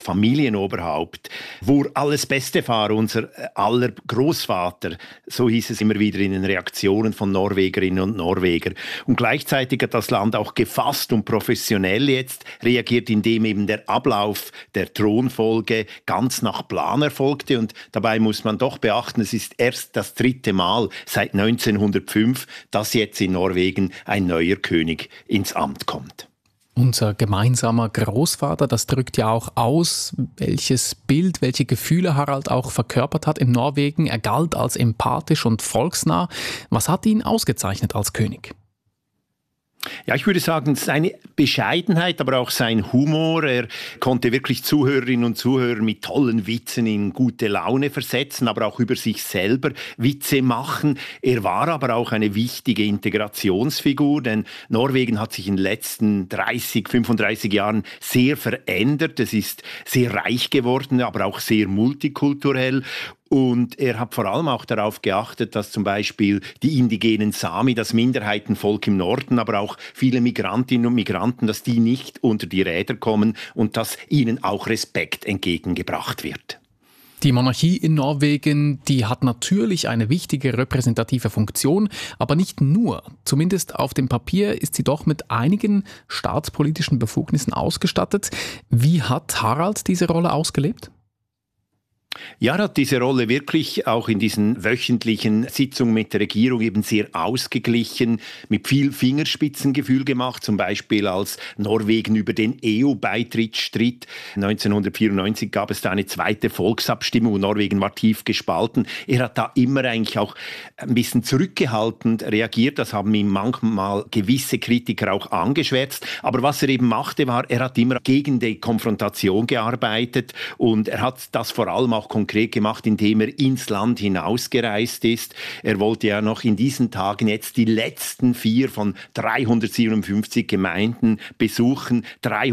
Familienoberhaupt, wo alles Beste war, unser aller Großvater. So hieß es immer wieder in den Reaktionen von Norwegerinnen und Norweger. Und gleichzeitig hat das Land auch gefasst und professionell jetzt reagiert, indem eben der Ablauf der Thronfolge ganz nach Plan erfolgte. Und dabei muss man doch beachten, es ist erst das 3. Mal seit 1905, dass jetzt in Norwegen ein neuer König ins Amt kommt. Unser gemeinsamer Großvater, das drückt ja auch aus, welches Bild, welche Gefühle Harald auch verkörpert hat in Norwegen. Er galt als empathisch und volksnah. Was hat ihn ausgezeichnet als König? Ja, ich würde sagen, seine Bescheidenheit, aber auch sein Humor. Er konnte wirklich Zuhörerinnen und Zuhörer mit tollen Witzen in gute Laune versetzen, aber auch über sich selber Witze machen. Er war aber auch eine wichtige Integrationsfigur, denn Norwegen hat sich in den letzten 30, 35 Jahren sehr verändert. Es ist sehr reich geworden, aber auch sehr multikulturell. Und er hat vor allem auch darauf geachtet, dass zum Beispiel die indigenen Sami, das Minderheitenvolk im Norden, aber auch viele Migrantinnen und Migranten, dass die nicht unter die Räder kommen und dass ihnen auch Respekt entgegengebracht wird. Die Monarchie in Norwegen, die hat natürlich eine wichtige repräsentative Funktion, aber nicht nur. Zumindest auf dem Papier ist sie doch mit einigen staatspolitischen Befugnissen ausgestattet. Wie hat Harald diese Rolle ausgelebt? Ja, er hat diese Rolle wirklich auch in diesen wöchentlichen Sitzungen mit der Regierung eben sehr ausgeglichen, mit viel Fingerspitzengefühl gemacht. Zum Beispiel als Norwegen über den EU-Beitritt stritt. 1994 gab es da eine zweite Volksabstimmung und Norwegen war tief gespalten. Er hat da immer eigentlich auch ein bisschen zurückgehaltend reagiert. Das haben ihm manchmal gewisse Kritiker auch angeschwärzt. Aber was er eben machte, war, er hat immer gegen die Konfrontation gearbeitet und er hat das vor allem auch konkret gemacht, indem er ins Land hinausgereist ist. Er wollte ja noch in diesen Tagen jetzt die letzten 4 von 357 Gemeinden besuchen.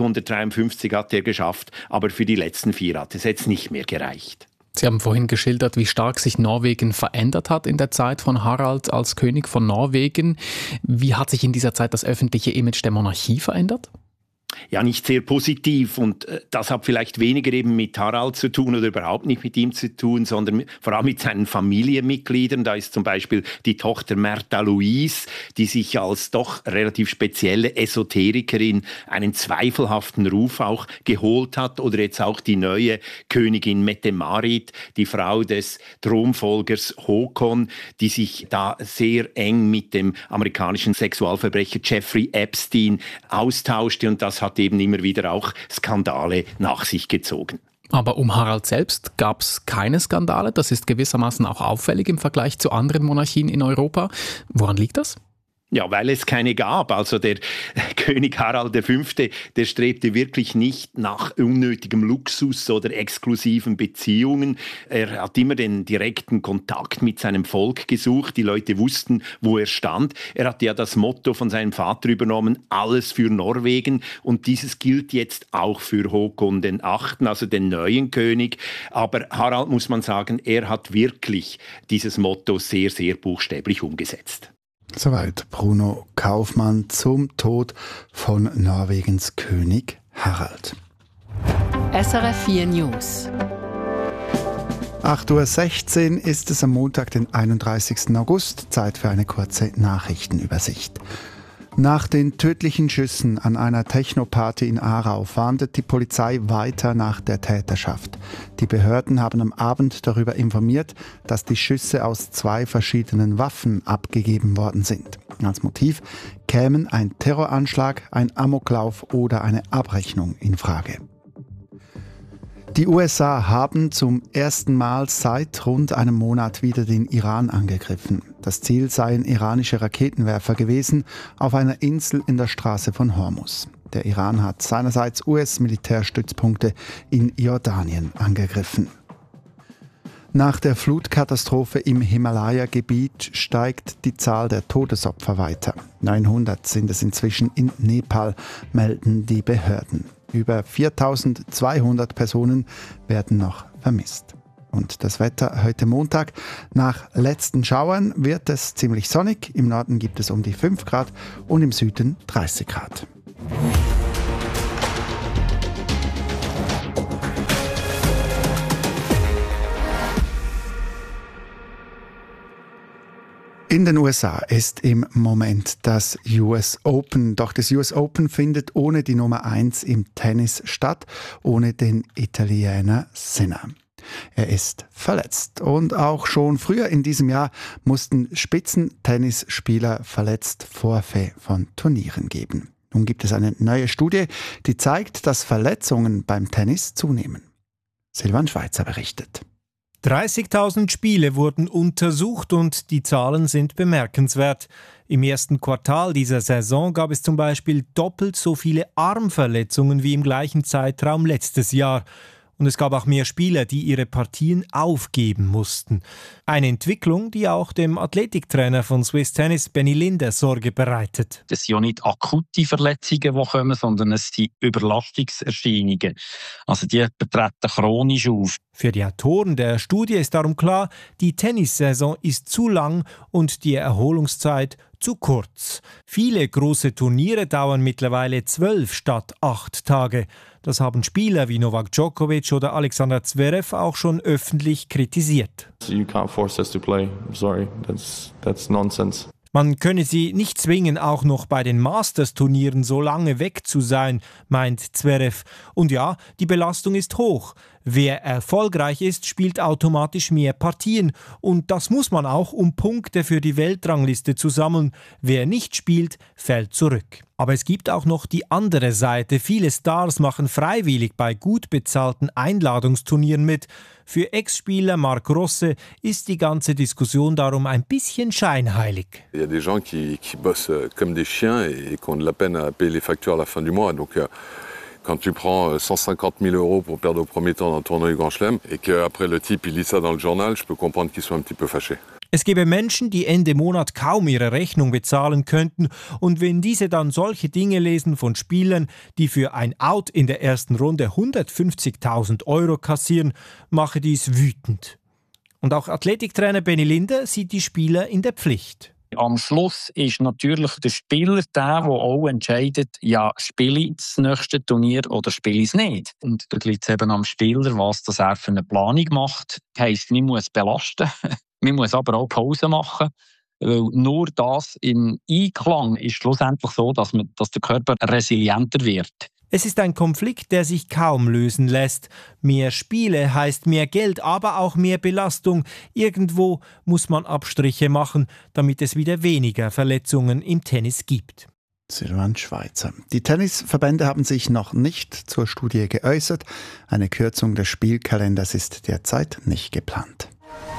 353 hat er geschafft, aber für die letzten 4 hat es jetzt nicht mehr gereicht. Sie haben vorhin geschildert, wie stark sich Norwegen verändert hat in der Zeit von Harald als König von Norwegen. Wie hat sich in dieser Zeit das öffentliche Image der Monarchie verändert? Ja, nicht sehr positiv und das hat vielleicht weniger eben mit Harald zu tun oder überhaupt nicht mit ihm zu tun, sondern vor allem mit seinen Familienmitgliedern. Da ist zum Beispiel die Tochter Märtha Louise, die sich als doch relativ spezielle Esoterikerin einen zweifelhaften Ruf auch geholt hat, oder jetzt auch die neue Königin Mette-Marit, die Frau des Thronfolgers Håkon, die sich da sehr eng mit dem amerikanischen Sexualverbrecher Jeffrey Epstein austauschte, und das hat eben immer wieder auch Skandale nach sich gezogen. Aber um Harald selbst gab es keine Skandale. Das ist gewissermaßen auch auffällig im Vergleich zu anderen Monarchien in Europa. Woran liegt das? Ja, weil es keine gab. Also der König Harald V., der strebte wirklich nicht nach unnötigem Luxus oder exklusiven Beziehungen. Er hat immer den direkten Kontakt mit seinem Volk gesucht. Die Leute wussten, wo er stand. Er hatte ja das Motto von seinem Vater übernommen, alles für Norwegen. Und dieses gilt jetzt auch für Håkon VIII., also den neuen König. Aber Harald, muss man sagen, er hat wirklich dieses Motto sehr, sehr buchstäblich umgesetzt. Soweit Bruno Kaufmann zum Tod von Norwegens König Harald. SRF 4 News. 8.16 Uhr ist es am Montag, den 31. August. Zeit für eine kurze Nachrichtenübersicht. Nach den tödlichen Schüssen an einer Techno-Party in Aarau fahndet die Polizei weiter nach der Täterschaft. Die Behörden haben am Abend darüber informiert, dass die Schüsse aus 2 verschiedenen Waffen abgegeben worden sind. Als Motiv kämen ein Terroranschlag, ein Amoklauf oder eine Abrechnung in Frage. Die USA haben zum ersten Mal seit rund einem Monat wieder den Iran angegriffen. Das Ziel seien iranische Raketenwerfer gewesen auf einer Insel in der Straße von Hormuz. Der Iran hat seinerseits US-Militärstützpunkte in Jordanien angegriffen. Nach der Flutkatastrophe im Himalaya-Gebiet steigt die Zahl der Todesopfer weiter. 900 sind es inzwischen in Nepal, melden die Behörden. Über 4.200 Personen werden noch vermisst. Und das Wetter heute Montag. Nach letzten Schauern wird es ziemlich sonnig. Im Norden gibt es um die 5 Grad und im Süden 30 Grad. In den USA ist im Moment das US Open. Doch das US Open findet ohne die Nummer 1 im Tennis statt, ohne den Italiener Sinner. Er ist verletzt. Und auch schon früher in diesem Jahr mussten Spitzentennisspieler verletzt Forfait von Turnieren geben. Nun gibt es eine neue Studie, die zeigt, dass Verletzungen beim Tennis zunehmen. Silvan Schweizer berichtet. 30.000 Spiele wurden untersucht und die Zahlen sind bemerkenswert. Im ersten Quartal dieser Saison gab es zum Beispiel doppelt so viele Armverletzungen wie im gleichen Zeitraum letztes Jahr. Und es gab auch mehr Spieler, die ihre Partien aufgeben mussten. Eine Entwicklung, die auch dem Athletiktrainer von Swiss Tennis, Benny Linde, Sorge bereitet. Das sind ja nicht akute Verletzungen, die kommen, sondern es sind Überlastungserscheinungen. Also die treten chronisch auf. Für die Autoren der Studie ist darum klar, die Tennissaison ist zu lang und die Erholungszeit zu kurz. Viele große Turniere dauern mittlerweile 12 statt 8 Tage. Das haben Spieler wie Novak Djokovic oder Alexander Zverev auch schon öffentlich kritisiert. You can't force us to play. I'm sorry, that's nonsense. Man könne sie nicht zwingen, auch noch bei den Masters-Turnieren so lange weg zu sein, meint Zverev. Und ja, die Belastung ist hoch. Wer erfolgreich ist, spielt automatisch mehr Partien. Und das muss man auch, um Punkte für die Weltrangliste zu sammeln. Wer nicht spielt, fällt zurück. Aber es gibt auch noch die andere Seite. Viele Stars machen freiwillig bei gut bezahlten Einladungsturnieren mit. Für Ex-Spieler Marc Rosse ist die ganze Diskussion darum ein bisschen scheinheilig. Il y a des gens qui bossent comme des chiens et qui ont de la peine à payer les factures à la fin du mois. Donc quand tu prends 150 000 € pour perdre au premier tour dans le tournoi du Grand Chelem et qu'après le type il lit ça dans le journal, je peux comprendre qu'il soit un petit peu fâché. Es gebe Menschen, die Ende Monat kaum ihre Rechnung bezahlen könnten und wenn diese dann solche Dinge lesen von Spielern, die für ein Out in der ersten Runde 150.000 € kassieren, mache dies wütend. Und auch Athletiktrainer Benny Linde sieht die Spieler in der Pflicht. Am Schluss ist natürlich der Spieler der auch entscheidet, ja, spiele ich das nächste Turnier oder spiele ich es nicht. Und da liegt es eben am Spieler, was das er für eine Planung macht. Das heisst, man muss belasten, man muss aber auch Pause machen. Weil nur das im Einklang ist schlussendlich so, dass der Körper resilienter wird. Es ist ein Konflikt, der sich kaum lösen lässt. Mehr Spiele heißt mehr Geld, aber auch mehr Belastung. Irgendwo muss man Abstriche machen, damit es wieder weniger Verletzungen im Tennis gibt. Silvan Schweizer. Die Tennisverbände haben sich noch nicht zur Studie geäußert. Eine Kürzung des Spielkalenders ist derzeit nicht geplant.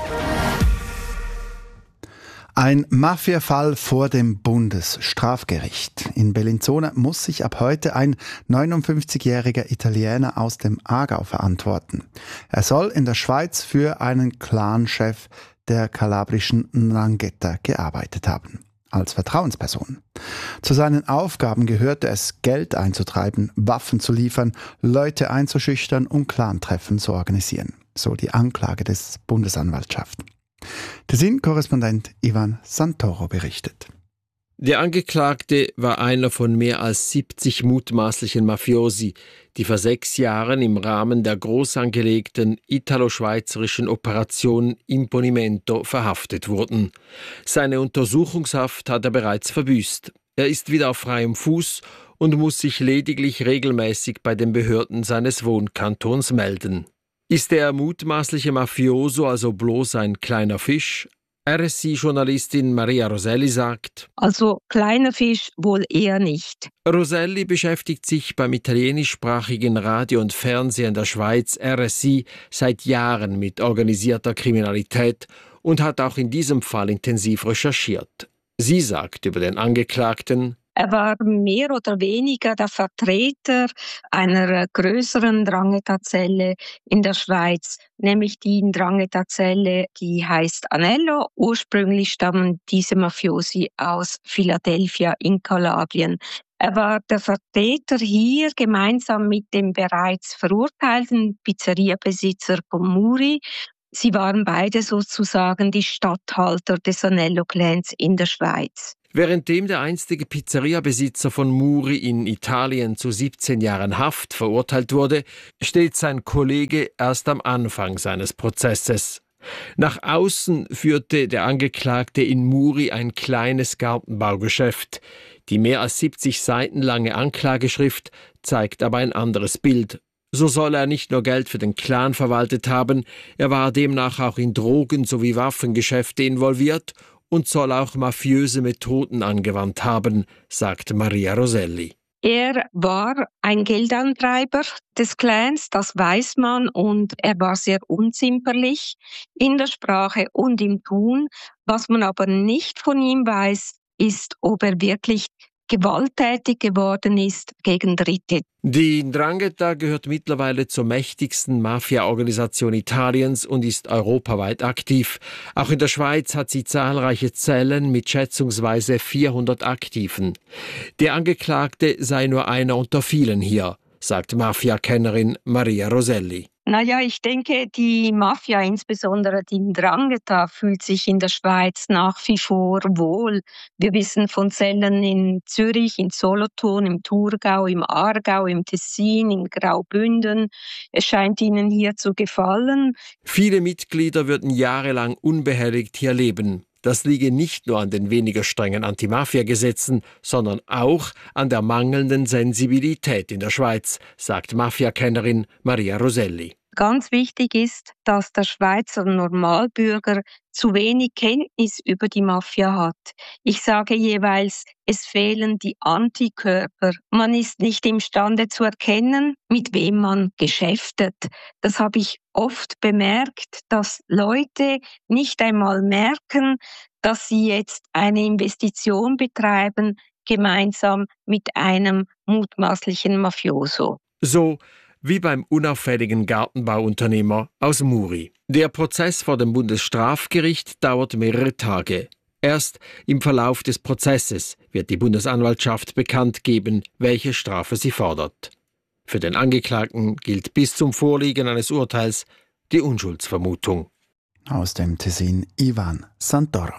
Ein Mafia-Fall vor dem Bundesstrafgericht. In Bellinzona muss sich ab heute ein 59-jähriger Italiener aus dem Aargau verantworten. Er soll in der Schweiz für einen Clanchef der kalabrischen 'Ndrangheta gearbeitet haben, als Vertrauensperson. Zu seinen Aufgaben gehörte es, Geld einzutreiben, Waffen zu liefern, Leute einzuschüchtern und Clantreffen zu organisieren, so die Anklage des Bundesanwaltschaften. Tessin-Korrespondent Ivan Santoro berichtet. Der Angeklagte war einer von mehr als 70 mutmaßlichen Mafiosi, die vor 6 Jahren im Rahmen der groß angelegten italo-schweizerischen Operation Imponimento verhaftet wurden. Seine Untersuchungshaft hat er bereits verbüßt. Er ist wieder auf freiem Fuß und muss sich lediglich regelmäßig bei den Behörden seines Wohnkantons melden. Ist der mutmaßliche Mafioso also bloß ein kleiner Fisch? RSI-Journalistin Maria Roselli sagt: Also kleiner Fisch wohl eher nicht. Roselli beschäftigt sich beim italienischsprachigen Radio und Fernsehen in der Schweiz RSI seit Jahren mit organisierter Kriminalität und hat auch in diesem Fall intensiv recherchiert. Sie sagt über den Angeklagten: Er war mehr oder weniger der Vertreter einer größeren 'Ndrangheta-Zelle in der Schweiz, nämlich die 'Ndrangheta-Zelle, die heißt Anello. Ursprünglich stammen diese Mafiosi aus Philadelphia in Kalabrien. Er war der Vertreter hier gemeinsam mit dem bereits verurteilten Pizzeriabesitzer Muri. Sie waren beide sozusagen die Statthalter des Anello-Clans in der Schweiz. Währenddem der einstige Pizzeriabesitzer von Muri in Italien zu 17 Jahren Haft verurteilt wurde, steht sein Kollege erst am Anfang seines Prozesses. Nach außen führte der Angeklagte in Muri ein kleines Gartenbaugeschäft. Die mehr als 70 Seiten lange Anklageschrift zeigt aber ein anderes Bild. So soll er nicht nur Geld für den Clan verwaltet haben, er war demnach auch in Drogen- sowie Waffengeschäfte involviert und soll auch mafiöse Methoden angewandt haben, sagt Maria Roselli. Er war ein Geldantreiber des Clans, das weiß man, und er war sehr unzimperlich in der Sprache und im Tun. Was man aber nicht von ihm weiß, ist, ob er wirklich gewalttätig geworden ist gegen Dritte. Die 'Ndrangheta gehört mittlerweile zur mächtigsten Mafia-Organisation Italiens und ist europaweit aktiv. Auch in der Schweiz hat sie zahlreiche Zellen mit schätzungsweise 400 Aktiven. Der Angeklagte sei nur einer unter vielen hier, sagt Mafia-Kennerin Maria Roselli. Naja, ich denke, die Mafia, insbesondere die 'Ndrangheta, fühlt sich in der Schweiz nach wie vor wohl. Wir wissen von Zellen in Zürich, in Solothurn, im Thurgau, im Aargau, im Tessin, in Graubünden. Es scheint ihnen hier zu gefallen. Viele Mitglieder würden jahrelang unbehelligt hier leben. Das liege nicht nur an den weniger strengen Anti-Mafia-Gesetzen, sondern auch an der mangelnden Sensibilität in der Schweiz, sagt Mafia-Kennerin Maria Roselli. Ganz wichtig ist, dass der Schweizer Normalbürger zu wenig Kenntnis über die Mafia hat. Ich sage jeweils, es fehlen die Antikörper. Man ist nicht imstande zu erkennen, mit wem man geschäftet. Das habe ich oft bemerkt, dass Leute nicht einmal merken, dass sie jetzt eine Investition betreiben, gemeinsam mit einem mutmaßlichen Mafioso. So wie beim unauffälligen Gartenbauunternehmer aus Muri. Der Prozess vor dem Bundesstrafgericht dauert mehrere Tage. Erst im Verlauf des Prozesses wird die Bundesanwaltschaft bekannt geben, welche Strafe sie fordert. Für den Angeklagten gilt bis zum Vorliegen eines Urteils die Unschuldsvermutung. Aus dem Tessin Ivan Santoro.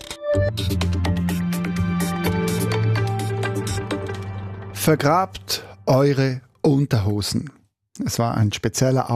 Vergrabt eure Unterhosen. Es war ein spezieller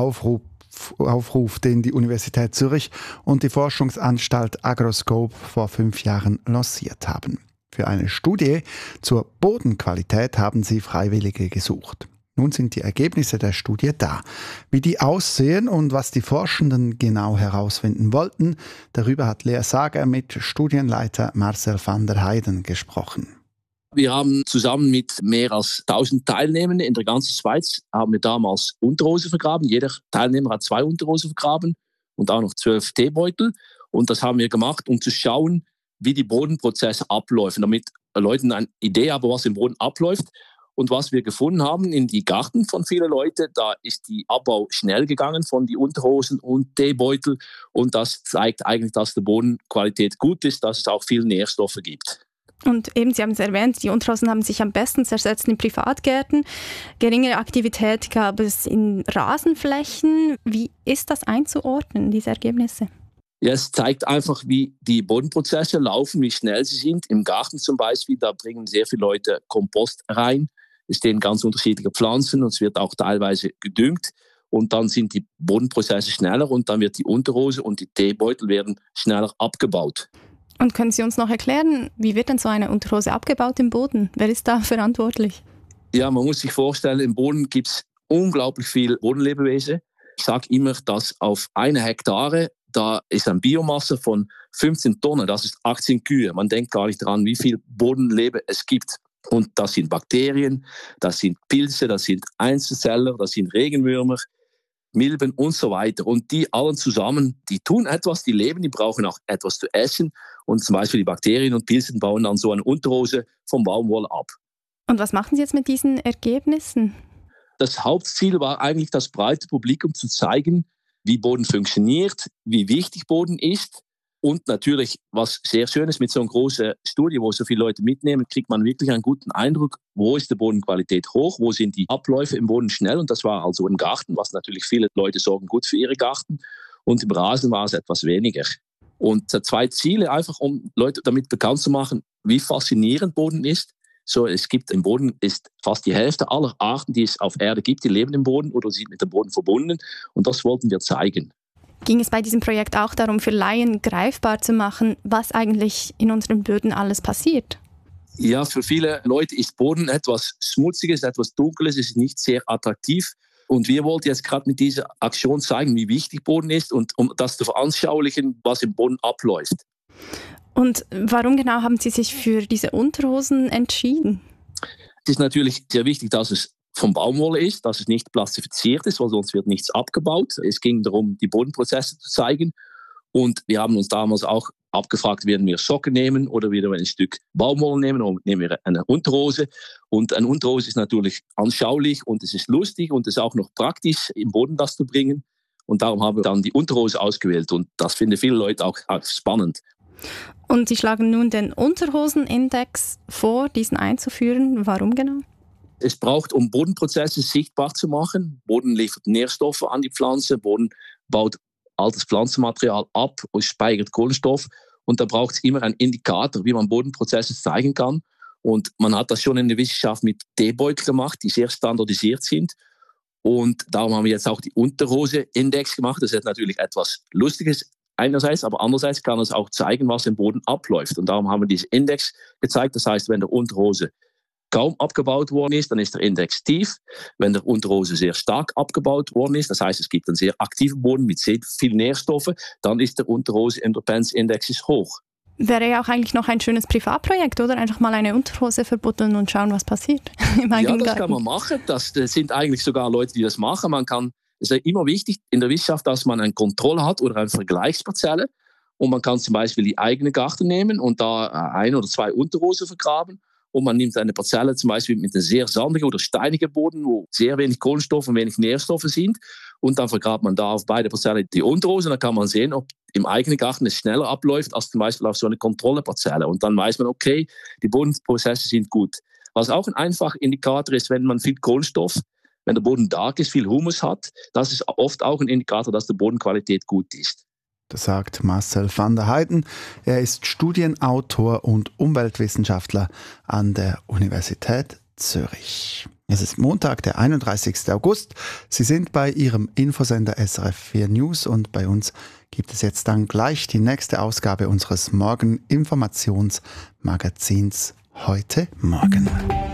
Aufruf, den die Universität Zürich und die Forschungsanstalt Agroscope vor 5 Jahren lanciert haben. Für eine Studie zur Bodenqualität haben sie Freiwillige gesucht. Nun sind die Ergebnisse der Studie da. Wie die aussehen und was die Forschenden genau herausfinden wollten, darüber hat Lea Sager mit Studienleiter Marcel van der Heijden gesprochen. Wir haben zusammen mit mehr als 1000 Teilnehmern in der ganzen Schweiz haben wir damals Unterhose vergraben. Jeder Teilnehmer hat 2 Unterhose vergraben und auch noch 12 Teebeutel. Und das haben wir gemacht, um zu schauen, wie die Bodenprozesse ablaufen, damit Leute eine Idee haben, was im Boden abläuft. Und was wir gefunden haben in die Garten von vielen Leuten, da ist der Abbau schnell gegangen von die Unterhosen und Teebeutel. Und das zeigt eigentlich, dass die Bodenqualität gut ist, dass es auch viel Nährstoffe gibt. Und eben, Sie haben es erwähnt, die Unterhosen haben sich am besten zersetzt in Privatgärten. Geringere Aktivität gab es in Rasenflächen. Wie ist das einzuordnen, diese Ergebnisse? Ja, es zeigt einfach, wie die Bodenprozesse laufen, wie schnell sie sind. Im Garten zum Beispiel, da bringen sehr viele Leute Kompost rein. Es stehen ganz unterschiedliche Pflanzen und es wird auch teilweise gedüngt. Und dann sind die Bodenprozesse schneller und dann wird die Unterhose und die Teebeutel werden schneller abgebaut. Und können Sie uns noch erklären, wie wird denn so eine Unterhose abgebaut im Boden? Wer ist da verantwortlich? Ja, man muss sich vorstellen, im Boden gibt es unglaublich viel Bodenlebewesen. Ich sage immer, dass auf 1 Hektare, da ist eine Biomasse von 15 Tonnen, das ist 18 Kühe. Man denkt gar nicht daran, wie viel Bodenleben es gibt. Und das sind Bakterien, das sind Pilze, das sind Einzelzeller, das sind Regenwürmer, Milben und so weiter. Und die allen zusammen, die tun etwas, die leben, die brauchen auch etwas zu essen. Und zum Beispiel die Bakterien und Pilze bauen dann so eine Unterhose vom Baumwolle ab. Und was machen Sie jetzt mit diesen Ergebnissen? Das Hauptziel war eigentlich, das breite Publikum zu zeigen, wie Boden funktioniert, wie wichtig Boden ist. Und natürlich, was sehr schön ist mit so einer großen Studie, wo so viele Leute mitnehmen, kriegt man wirklich einen guten Eindruck, wo ist die Bodenqualität hoch, wo sind die Abläufe im Boden schnell. Und das war also im Garten, was natürlich viele Leute sorgen gut für ihre Garten. Und im Rasen war es etwas weniger. Und 2 Ziele, einfach um Leute damit bekannt zu machen, wie faszinierend Boden ist. So, es gibt im Boden ist fast die Hälfte aller Arten, die es auf Erde gibt, die leben im Boden oder sind mit dem Boden verbunden. Und das wollten wir zeigen. Ging es bei diesem Projekt auch darum, für Laien greifbar zu machen, was eigentlich in unseren Böden alles passiert? Ja, für viele Leute ist Boden etwas Schmutziges, etwas Dunkles, ist nicht sehr attraktiv. Und wir wollten jetzt gerade mit dieser Aktion zeigen, wie wichtig Boden ist und um das zu veranschaulichen, was im Boden abläuft. Und warum genau haben Sie sich für diese Unterhosen entschieden? Es ist natürlich sehr wichtig, dass es von Baumwolle ist, dass es nicht plastifiziert ist, weil sonst wird nichts abgebaut. Es ging darum, die Bodenprozesse zu zeigen. Und wir haben uns damals auch abgefragt, werden wir Socken nehmen oder werden wir ein Stück Baumwolle nehmen oder nehmen wir eine Unterhose. Und eine Unterhose ist natürlich anschaulich und es ist lustig und es ist auch noch praktisch, im Boden das zu bringen. Und darum haben wir dann die Unterhose ausgewählt und das finden viele Leute auch spannend. Und Sie schlagen nun den Unterhosenindex vor, diesen einzuführen. Warum genau? Es braucht, um Bodenprozesse sichtbar zu machen. Boden liefert Nährstoffe an die Pflanze, Boden baut altes Pflanzenmaterial ab und speichert Kohlenstoff. Und da braucht es immer einen Indikator, wie man Bodenprozesse zeigen kann. Und man hat das schon in der Wissenschaft mit Teebeutel gemacht, die sehr standardisiert sind. Und darum haben wir jetzt auch die Unterhose-Index gemacht. Das ist natürlich etwas Lustiges einerseits, aber andererseits kann es auch zeigen, was im Boden abläuft. Und darum haben wir diesen Index gezeigt. Das heißt, wenn der Unterhose kaum abgebaut worden ist, dann ist der Index tief. Wenn der Unterhose sehr stark abgebaut worden ist, das heißt, es gibt einen sehr aktiven Boden mit sehr viel Nährstoffe, dann ist der Unterhose-Independence-Index hoch. Wäre ja auch eigentlich noch ein schönes Privatprojekt, oder? Einfach mal eine Unterhose verbutten und schauen, was passiert im eigenen Ja, das Garten. kann man machen. Das sind eigentlich sogar Leute, die das machen. Es ist immer wichtig in der Wissenschaft, dass man eine Kontrolle hat oder eine Vergleichsparzelle. Und man kann zum Beispiel die eigene Garten nehmen und da 1 oder 2 Unterhosen vergraben. Und man nimmt eine Parzelle zum Beispiel mit einem sehr sandigen oder steinigen Boden, wo sehr wenig Kohlenstoff und wenig Nährstoffe sind. Und dann vergrabt man da auf beide Parzellen die Unterhose. Und dann kann man sehen, ob im eigenen Garten es schneller abläuft als zum Beispiel auf so eine Kontrolleparzelle. Und dann weiß man, okay, die Bodenprozesse sind gut. Was auch ein einfacher Indikator ist, wenn man viel Kohlenstoff, wenn der Boden stark ist, viel Humus hat, das ist oft auch ein Indikator, dass die Bodenqualität gut ist. Das sagt Marcel van der Heijden. Er ist Studienautor und Umweltwissenschaftler an der Universität Zürich. Es ist Montag, der 31. August. Sie sind bei Ihrem Infosender SRF 4 News und bei uns gibt es jetzt dann gleich die nächste Ausgabe unseres Morgen-Informationsmagazins Heute Morgen.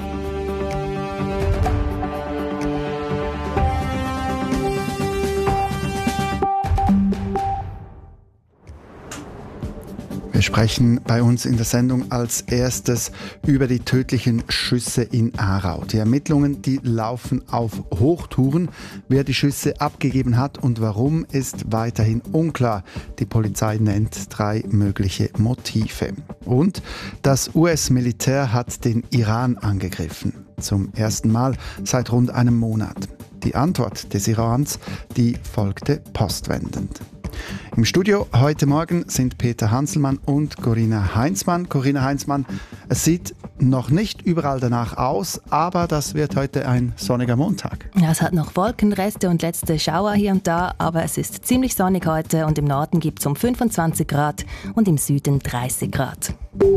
Wir sprechen bei uns in der Sendung als erstes über die tödlichen Schüsse in Aarau. Die Ermittlungen, die laufen auf Hochtouren. Wer die Schüsse abgegeben hat und warum, ist weiterhin unklar. Die Polizei nennt 3 mögliche Motive. Und das US-Militär hat den Iran angegriffen. Zum ersten Mal seit rund einem Monat. Die Antwort des Irans, die folgte postwendend. Im Studio heute Morgen sind Peter Hanselmann und Corinna Heinzmann. Corinna Heinzmann, es sieht noch nicht überall danach aus, aber das wird heute ein sonniger Montag. Ja, es hat noch Wolkenreste und letzte Schauer hier und da, aber es ist ziemlich sonnig heute und im Norden gibt es um 25 Grad und im Süden 30 Grad.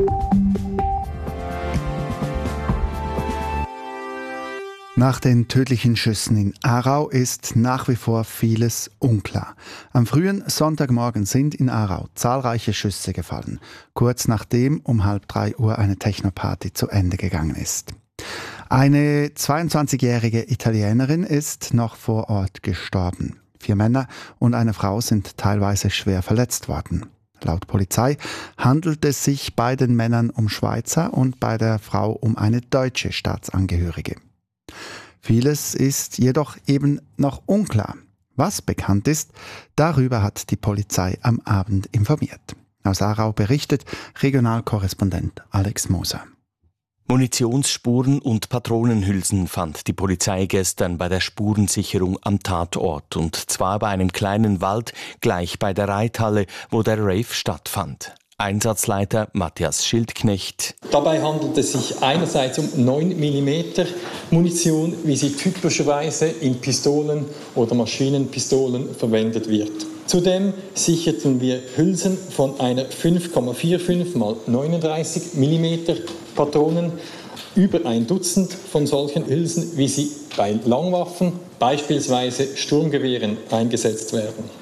Nach den tödlichen Schüssen in Aarau ist nach wie vor vieles unklar. Am frühen Sonntagmorgen sind in Aarau zahlreiche Schüsse gefallen, kurz nachdem um 2:30 Uhr eine Technoparty zu Ende gegangen ist. Eine 22-jährige Italienerin ist noch vor Ort gestorben. 4 Männer und eine Frau sind teilweise schwer verletzt worden. Laut Polizei handelt es sich bei den Männern um Schweizer und bei der Frau um eine deutsche Staatsangehörige. Vieles ist jedoch eben noch unklar. Was bekannt ist, darüber hat die Polizei am Abend informiert. Aus Aarau berichtet Regionalkorrespondent Alex Moser. Munitionsspuren und Patronenhülsen fand die Polizei gestern bei der Spurensicherung am Tatort. Und zwar bei einem kleinen Wald gleich bei der Reithalle, wo der Rave stattfand. Einsatzleiter Matthias Schildknecht. Dabei handelt es sich einerseits um 9 mm Munition, wie sie typischerweise in Pistolen oder Maschinenpistolen verwendet wird. Zudem sicherten wir Hülsen von einer 5,45 x 39 mm Patronen, über 1 Dutzend von solchen Hülsen, wie sie bei Langwaffen, beispielsweise Sturmgewehren, eingesetzt werden.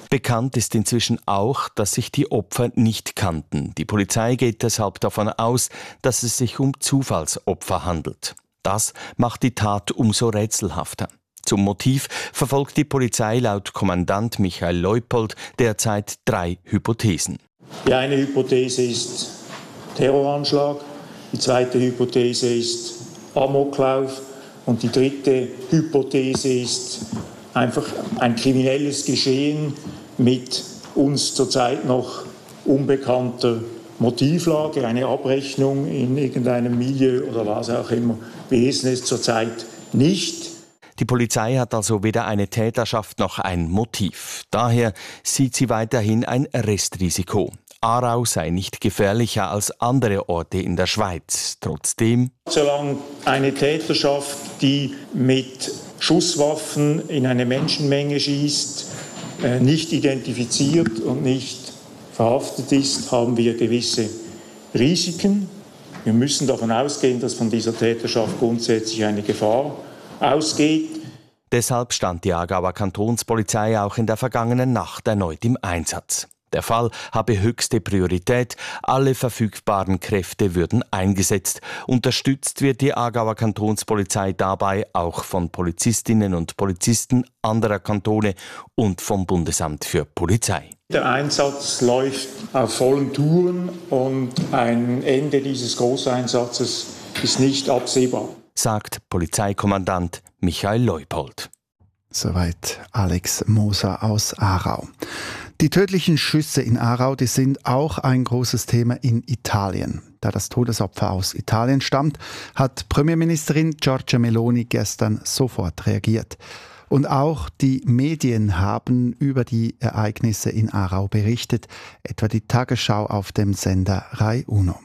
Bekannt ist inzwischen auch, dass sich die Opfer nicht kannten. Die Polizei geht deshalb davon aus, dass es sich um Zufallsopfer handelt. Das macht die Tat umso rätselhafter. Zum Motiv verfolgt die Polizei laut Kommandant Michael Leupold derzeit 3 Hypothesen. Die eine Hypothese ist Terroranschlag, die zweite Hypothese ist Amoklauf und die dritte Hypothese ist einfach ein kriminelles Geschehen mit uns zurzeit noch unbekannter Motivlage, eine Abrechnung in irgendeinem Milieu oder was auch immer. Wir wissen es zurzeit nicht. Die Polizei hat also weder eine Täterschaft noch ein Motiv. Daher sieht sie weiterhin ein Restrisiko. Aarau sei nicht gefährlicher als andere Orte in der Schweiz. Trotzdem: Solange eine Täterschaft, die mit Schusswaffen in eine Menschenmenge schießt, nicht identifiziert und nicht verhaftet ist, haben wir gewisse Risiken. Wir müssen davon ausgehen, dass von dieser Täterschaft grundsätzlich eine Gefahr ausgeht. Deshalb stand die Aargauer Kantonspolizei auch in der vergangenen Nacht erneut im Einsatz. Der Fall habe höchste Priorität, alle verfügbaren Kräfte würden eingesetzt. Unterstützt wird die Aargauer Kantonspolizei dabei auch von Polizistinnen und Polizisten anderer Kantone und vom Bundesamt für Polizei. Der Einsatz läuft auf vollen Touren und ein Ende dieses Großeinsatzes ist nicht absehbar, sagt Polizeikommandant Michael Leupold. Soweit Alex Moser aus Aarau. Die tödlichen Schüsse in Aarau, die sind auch ein großes Thema in Italien. Da das Todesopfer aus Italien stammt, hat Premierministerin Giorgia Meloni gestern sofort reagiert. Und auch die Medien haben über die Ereignisse in Aarau berichtet, etwa die Tagesschau auf dem Sender Rai Uno.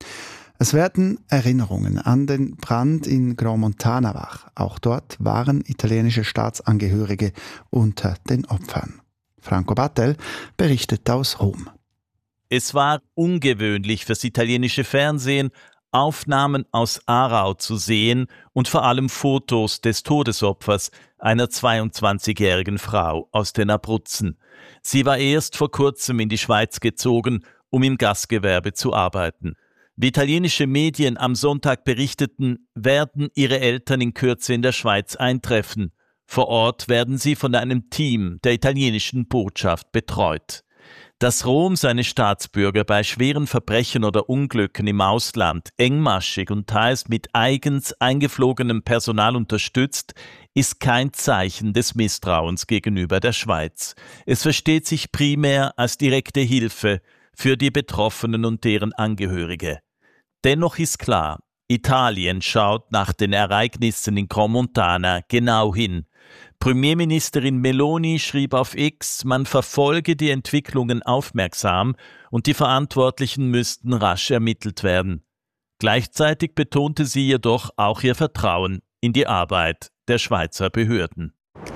Es werden Erinnerungen an den Brand in Grosmontana wach. Auch dort waren italienische Staatsangehörige unter den Opfern. Franco Battel berichtet aus Rom. Es war ungewöhnlich fürs italienische Fernsehen, Aufnahmen aus Aarau zu sehen und vor allem Fotos des Todesopfers, einer 22-jährigen Frau aus den Abruzzen. Sie war erst vor kurzem in die Schweiz gezogen, um im Gastgewerbe zu arbeiten. Wie italienische Medien am Sonntag berichteten, werden ihre Eltern in Kürze in der Schweiz eintreffen. Vor Ort werden sie von einem Team der italienischen Botschaft betreut. Dass Rom seine Staatsbürger bei schweren Verbrechen oder Unglücken im Ausland engmaschig und teils mit eigens eingeflogenem Personal unterstützt, ist kein Zeichen des Misstrauens gegenüber der Schweiz. Es versteht sich primär als direkte Hilfe für die Betroffenen und deren Angehörige. Dennoch ist klar, Italien schaut nach den Ereignissen in Grosmontana genau hin. Premierministerin Meloni schrieb auf X, man verfolge die Entwicklungen aufmerksam und die Verantwortlichen müssten rasch ermittelt werden. Gleichzeitig betonte sie jedoch auch ihr Vertrauen in die Arbeit der Schweizer Behörden.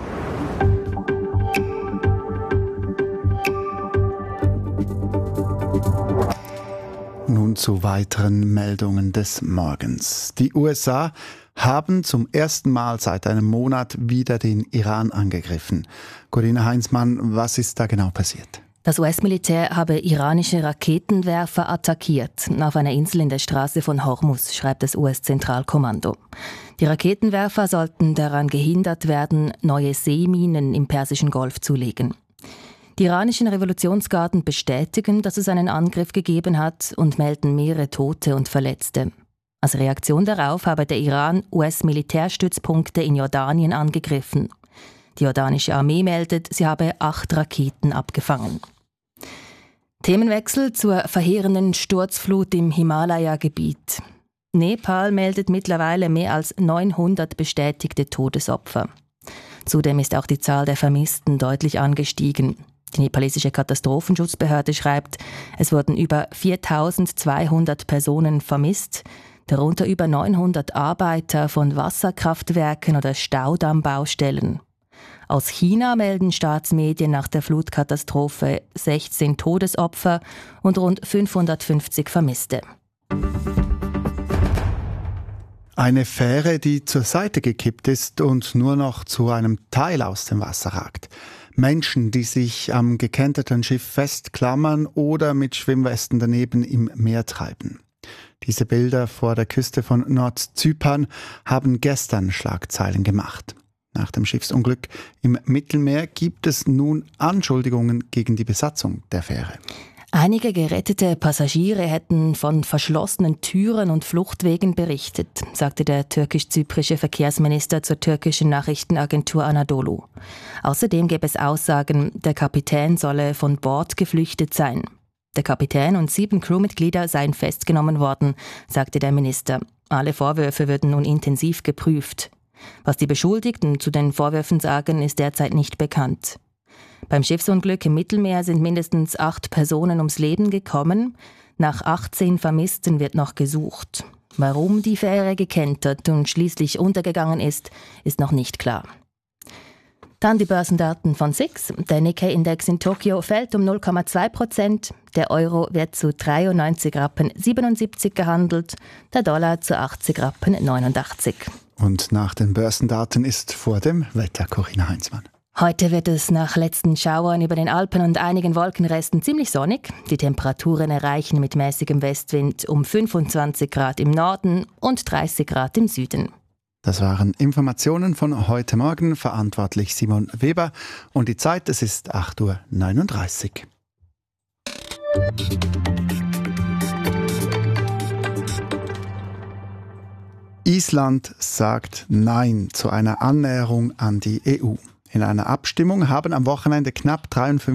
Nun zu weiteren Meldungen des Morgens. Die USA haben zum ersten Mal seit einem Monat wieder den Iran angegriffen. Corinna Heinzmann, was ist da genau passiert? Das US-Militär habe iranische Raketenwerfer attackiert auf einer Insel in der Straße von Hormuz, schreibt das US-Zentralkommando. Die Raketenwerfer sollten daran gehindert werden, neue Seeminen im Persischen Golf zu legen. Die iranischen Revolutionsgarden bestätigen, dass es einen Angriff gegeben hat und melden mehrere Tote und Verletzte. Als Reaktion darauf habe der Iran US-Militärstützpunkte in Jordanien angegriffen. Die jordanische Armee meldet, sie habe 8 Raketen abgefangen. Themenwechsel zur verheerenden Sturzflut im Himalaya-Gebiet. Nepal meldet mittlerweile mehr als 900 bestätigte Todesopfer. Zudem ist auch die Zahl der Vermissten deutlich angestiegen. Die nepalesische Katastrophenschutzbehörde schreibt, es wurden über 4.200 Personen vermisst, darunter über 900 Arbeiter von Wasserkraftwerken oder Staudammbaustellen. Aus China melden Staatsmedien nach der Flutkatastrophe 16 Todesopfer und rund 550 Vermisste. Eine Fähre, die zur Seite gekippt ist und nur noch zu einem Teil aus dem Wasser ragt. Menschen, die sich am gekenterten Schiff festklammern oder mit Schwimmwesten daneben im Meer treiben. Diese Bilder vor der Küste von Nordzypern haben gestern Schlagzeilen gemacht. Nach dem Schiffsunglück im Mittelmeer gibt es nun Anschuldigungen gegen die Besatzung der Fähre. Einige gerettete Passagiere hätten von verschlossenen Türen und Fluchtwegen berichtet, sagte der türkisch-zyprische Verkehrsminister zur türkischen Nachrichtenagentur Anadolu. Außerdem gäbe es Aussagen, der Kapitän solle von Bord geflüchtet sein. Der Kapitän und 7 Crewmitglieder seien festgenommen worden, sagte der Minister. Alle Vorwürfe würden nun intensiv geprüft. Was die Beschuldigten zu den Vorwürfen sagen, ist derzeit nicht bekannt. Beim Schiffsunglück im Mittelmeer sind mindestens 8 Personen ums Leben gekommen. Nach 18 Vermissten wird noch gesucht. Warum die Fähre gekentert und schließlich untergegangen ist, ist noch nicht klar. Dann die Börsendaten von SIX. Der Nikkei-Index in Tokio fällt um 0,2%. Der Euro wird zu 93,77 Rappen gehandelt, der Dollar zu 80,89 Rappen. Und nach den Börsendaten ist vor dem Wetter Corinna Heinzmann. Heute wird es nach letzten Schauern über den Alpen und einigen Wolkenresten ziemlich sonnig. Die Temperaturen erreichen mit mäßigem Westwind um 25 Grad im Norden und 30 Grad im Süden. Das waren Informationen von heute Morgen, verantwortlich Simon Weber. Und die Zeit, es ist 8.39 Uhr. Island sagt Nein zu einer Annäherung an die EU. In einer Abstimmung haben am Wochenende knapp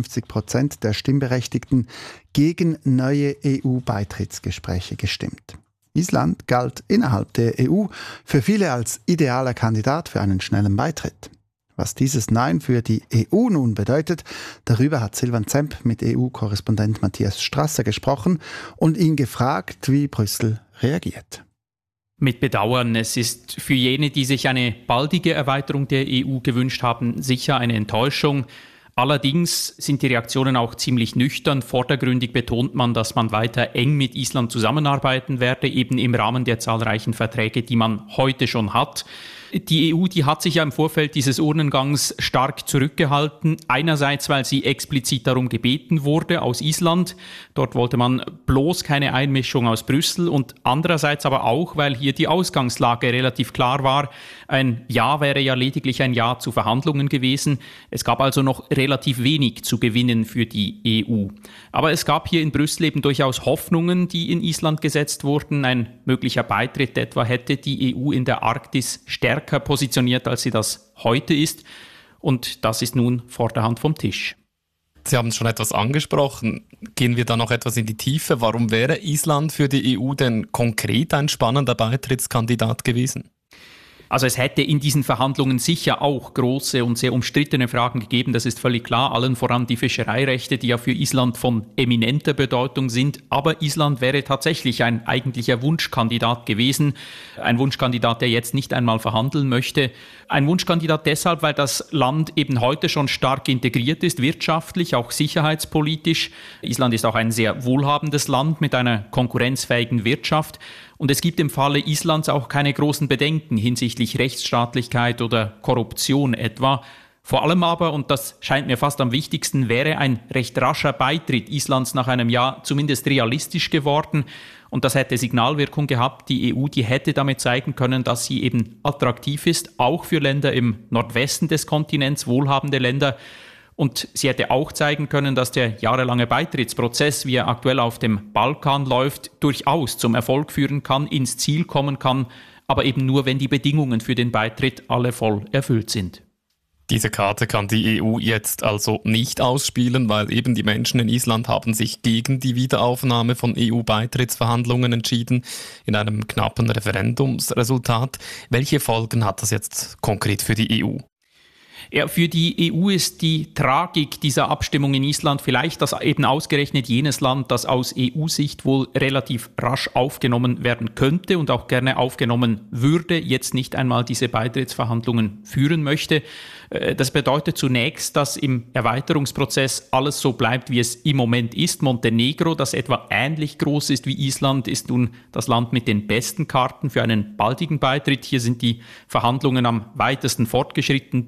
53% der Stimmberechtigten gegen neue EU-Beitrittsgespräche gestimmt. Island galt innerhalb der EU für viele als idealer Kandidat für einen schnellen Beitritt. Was dieses Nein für die EU nun bedeutet, darüber hat Silvan Zemp mit EU-Korrespondent Matthias Strasser gesprochen und ihn gefragt, wie Brüssel reagiert. Mit Bedauern. Es ist für jene, die sich eine baldige Erweiterung der EU gewünscht haben, sicher eine Enttäuschung. Allerdings sind die Reaktionen auch ziemlich nüchtern. Vordergründig betont man, dass man weiter eng mit Island zusammenarbeiten werde, eben im Rahmen der zahlreichen Verträge, die man heute schon hat. Die EU, die hat sich ja im Vorfeld dieses Urnengangs stark zurückgehalten. Einerseits, weil sie explizit darum gebeten wurde aus Island. Dort wollte man bloß keine Einmischung aus Brüssel. Und andererseits aber auch, weil hier die Ausgangslage relativ klar war. Ein Ja wäre ja lediglich ein Ja zu Verhandlungen gewesen. Es gab also noch relativ wenig zu gewinnen für die EU. Aber es gab hier in Brüssel eben durchaus Hoffnungen, die in Island gesetzt wurden. Ein möglicher Beitritt etwa hätte die EU in der Arktis stärker positioniert, als sie das heute ist. Und das ist nun vor der Hand vom Tisch. Sie haben schon etwas angesprochen. Gehen wir da noch etwas in die Tiefe. Warum wäre Island für die EU denn konkret ein spannender Beitrittskandidat gewesen? Also es hätte in diesen Verhandlungen sicher auch große und sehr umstrittene Fragen gegeben, das ist völlig klar, allen voran die Fischereirechte, die ja für Island von eminenter Bedeutung sind. Aber Island wäre tatsächlich ein eigentlicher Wunschkandidat gewesen, ein Wunschkandidat, der jetzt nicht einmal verhandeln möchte. Ein Wunschkandidat deshalb, weil das Land eben heute schon stark integriert ist, wirtschaftlich, auch sicherheitspolitisch. Island ist auch ein sehr wohlhabendes Land mit einer konkurrenzfähigen Wirtschaft. Und es gibt im Falle Islands auch keine großen Bedenken hinsichtlich Rechtsstaatlichkeit oder Korruption etwa. Vor allem aber, und das scheint mir fast am wichtigsten, wäre ein recht rascher Beitritt Islands nach einem Jahr zumindest realistisch geworden. Und das hätte Signalwirkung gehabt. Die EU, die hätte damit zeigen können, dass sie eben attraktiv ist, auch für Länder im Nordwesten des Kontinents, wohlhabende Länder. Und sie hätte auch zeigen können, dass der jahrelange Beitrittsprozess, wie er aktuell auf dem Balkan läuft, durchaus zum Erfolg führen kann, ins Ziel kommen kann, aber eben nur, wenn die Bedingungen für den Beitritt alle voll erfüllt sind. Diese Karte kann die EU jetzt also nicht ausspielen, weil eben die Menschen in Island haben sich gegen die Wiederaufnahme von EU-Beitrittsverhandlungen entschieden, in einem knappen Referendumsresultat. Welche Folgen hat das jetzt konkret für die EU? Ja, für die EU ist die Tragik dieser Abstimmung in Island vielleicht, dass eben ausgerechnet jenes Land, das aus EU-Sicht wohl relativ rasch aufgenommen werden könnte und auch gerne aufgenommen würde, jetzt nicht einmal diese Beitrittsverhandlungen führen möchte. Das bedeutet zunächst, dass im Erweiterungsprozess alles so bleibt, wie es im Moment ist. Montenegro, das etwa ähnlich groß ist wie Island, ist nun das Land mit den besten Karten für einen baldigen Beitritt. Hier sind die Verhandlungen am weitesten fortgeschritten. Bis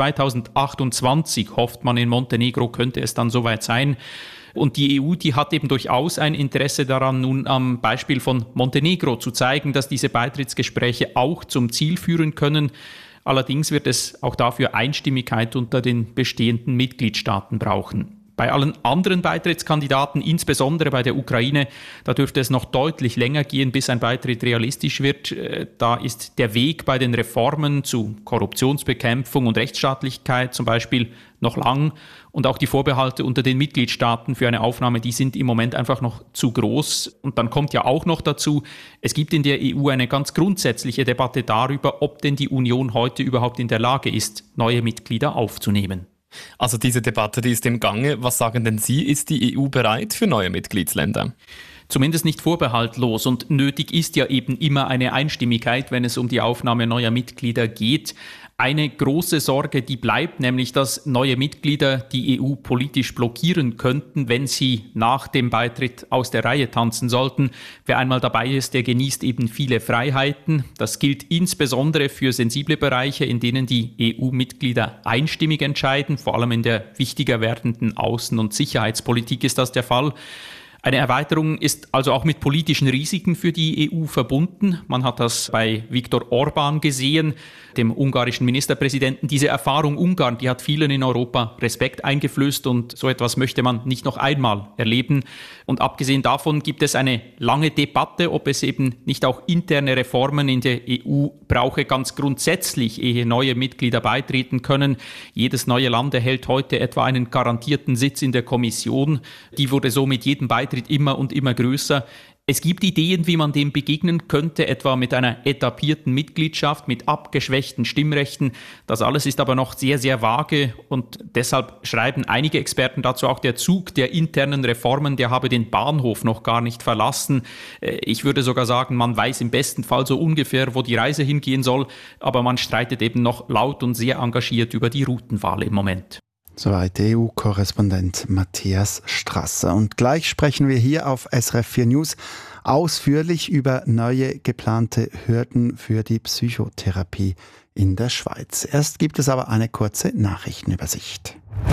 2028 hofft man in Montenegro, könnte es dann soweit sein. Und die EU, die hat eben durchaus ein Interesse daran, nun am Beispiel von Montenegro zu zeigen, dass diese Beitrittsgespräche auch zum Ziel führen können. Allerdings wird es auch dafür Einstimmigkeit unter den bestehenden Mitgliedstaaten brauchen. Bei allen anderen Beitrittskandidaten, insbesondere bei der Ukraine, da dürfte es noch deutlich länger gehen, bis ein Beitritt realistisch wird. Da ist der Weg bei den Reformen zu Korruptionsbekämpfung und Rechtsstaatlichkeit zum Beispiel noch lang. Und auch die Vorbehalte unter den Mitgliedstaaten für eine Aufnahme, die sind im Moment einfach noch zu groß. Und dann kommt ja auch noch dazu, es gibt in der EU eine ganz grundsätzliche Debatte darüber, ob denn die Union heute überhaupt in der Lage ist, neue Mitglieder aufzunehmen. Also diese Debatte, die ist im Gange. Was sagen denn Sie? Ist die EU bereit für neue Mitgliedsländer? Zumindest nicht vorbehaltlos, und nötig ist ja eben immer eine Einstimmigkeit, wenn es um die Aufnahme neuer Mitglieder geht. Eine große Sorge, die bleibt, nämlich dass neue Mitglieder die EU politisch blockieren könnten, wenn sie nach dem Beitritt aus der Reihe tanzen sollten. Wer einmal dabei ist, der genießt eben viele Freiheiten. Das gilt insbesondere für sensible Bereiche, in denen die EU-Mitglieder einstimmig entscheiden. Vor allem in der wichtiger werdenden Außen- und Sicherheitspolitik ist das der Fall. Eine Erweiterung ist also auch mit politischen Risiken für die EU verbunden. Man hat das bei Viktor Orbán gesehen, dem ungarischen Ministerpräsidenten. Diese Erfahrung Ungarn, die hat vielen in Europa Respekt eingeflößt, und so etwas möchte man nicht noch einmal erleben. Und abgesehen davon gibt es eine lange Debatte, ob es eben nicht auch interne Reformen in der EU brauche, ganz grundsätzlich, ehe neue Mitglieder beitreten können. Jedes neue Land erhält heute etwa einen garantierten Sitz in der Kommission. Die wurde so mit jedem Beitritt immer und immer größer. Es gibt Ideen, wie man dem begegnen könnte, etwa mit einer etappierten Mitgliedschaft, mit abgeschwächten Stimmrechten. Das alles ist aber noch sehr, sehr vage, und deshalb schreiben einige Experten dazu auch, der Zug der internen Reformen, der habe den Bahnhof noch gar nicht verlassen. Ich würde sogar sagen, man weiß im besten Fall so ungefähr, wo die Reise hingehen soll, aber man streitet eben noch laut und sehr engagiert über die Routenwahl im Moment. Soweit EU-Korrespondent Matthias Strasser. Und gleich sprechen wir hier auf SRF 4 News ausführlich über neue geplante Hürden für die Psychotherapie in der Schweiz. Erst gibt es aber eine kurze Nachrichtenübersicht.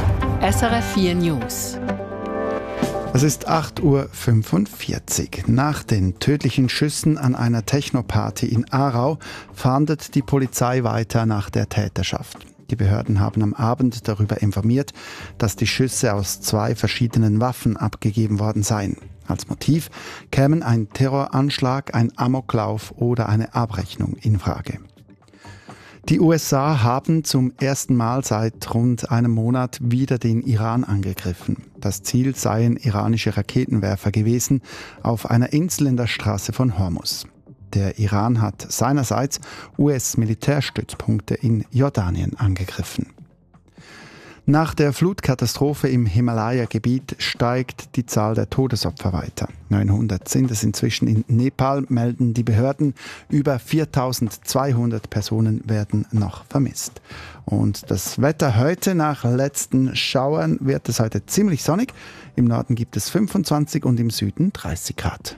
SRF 4 News. Es ist 8.45 Uhr. Nach den tödlichen Schüssen an einer Techno-Party in Aarau fahndet die Polizei weiter nach der Täterschaft. Die Behörden haben am Abend darüber informiert, dass die Schüsse aus 2 verschiedenen Waffen abgegeben worden seien. Als Motiv kämen ein Terroranschlag, ein Amoklauf oder eine Abrechnung in Frage. Die USA haben zum ersten Mal seit rund einem Monat wieder den Iran angegriffen. Das Ziel seien iranische Raketenwerfer gewesen auf einer Insel in der Straße von Hormuz. Der Iran hat seinerseits US-Militärstützpunkte in Jordanien angegriffen. Nach der Flutkatastrophe im Himalaya-Gebiet steigt die Zahl der Todesopfer weiter. 900 sind es inzwischen in Nepal, melden die Behörden. Über 4.200 Personen werden noch vermisst. Und das Wetter heute, nach letzten Schauern, wird es heute ziemlich sonnig. Im Norden gibt es 25 und im Süden 30 Grad.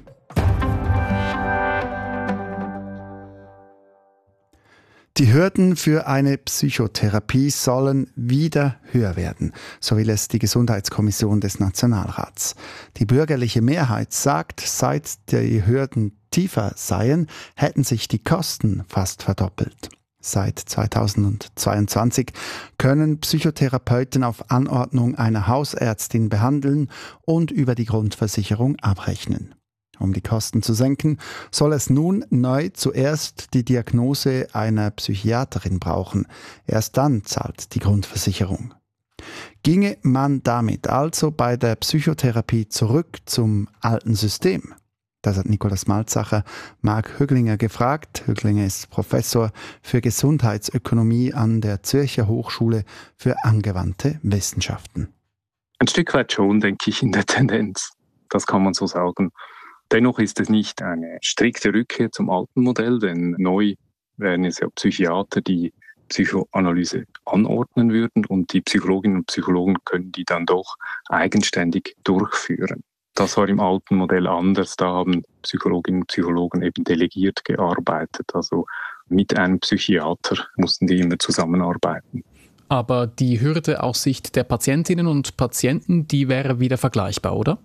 Die Hürden für eine Psychotherapie sollen wieder höher werden, so will es die Gesundheitskommission des Nationalrats. Die bürgerliche Mehrheit sagt, seit die Hürden tiefer seien, hätten sich die Kosten fast verdoppelt. Seit 2022 können Psychotherapeuten auf Anordnung einer Hausärztin behandeln und über die Grundversicherung abrechnen. Um die Kosten zu senken, soll es nun neu zuerst die Diagnose einer Psychiaterin brauchen. Erst dann zahlt die Grundversicherung. Ginge man damit also bei der Psychotherapie zurück zum alten System? Das hat Nikolaus Malzacher Marc Höglinger gefragt. Höglinger ist Professor für Gesundheitsökonomie an der Zürcher Hochschule für angewandte Wissenschaften. Ein Stück weit schon, denke ich, in der Tendenz. Das kann man so sagen. Dennoch ist es nicht eine strikte Rückkehr zum alten Modell, denn neu wären es ja Psychiater, die Psychoanalyse anordnen würden, und die Psychologinnen und Psychologen können die dann doch eigenständig durchführen. Das war im alten Modell anders. Da haben Psychologinnen und Psychologen eben delegiert gearbeitet. Also mit einem Psychiater mussten die immer zusammenarbeiten. Aber die Hürde aus Sicht der Patientinnen und Patienten, die wäre wieder vergleichbar, oder?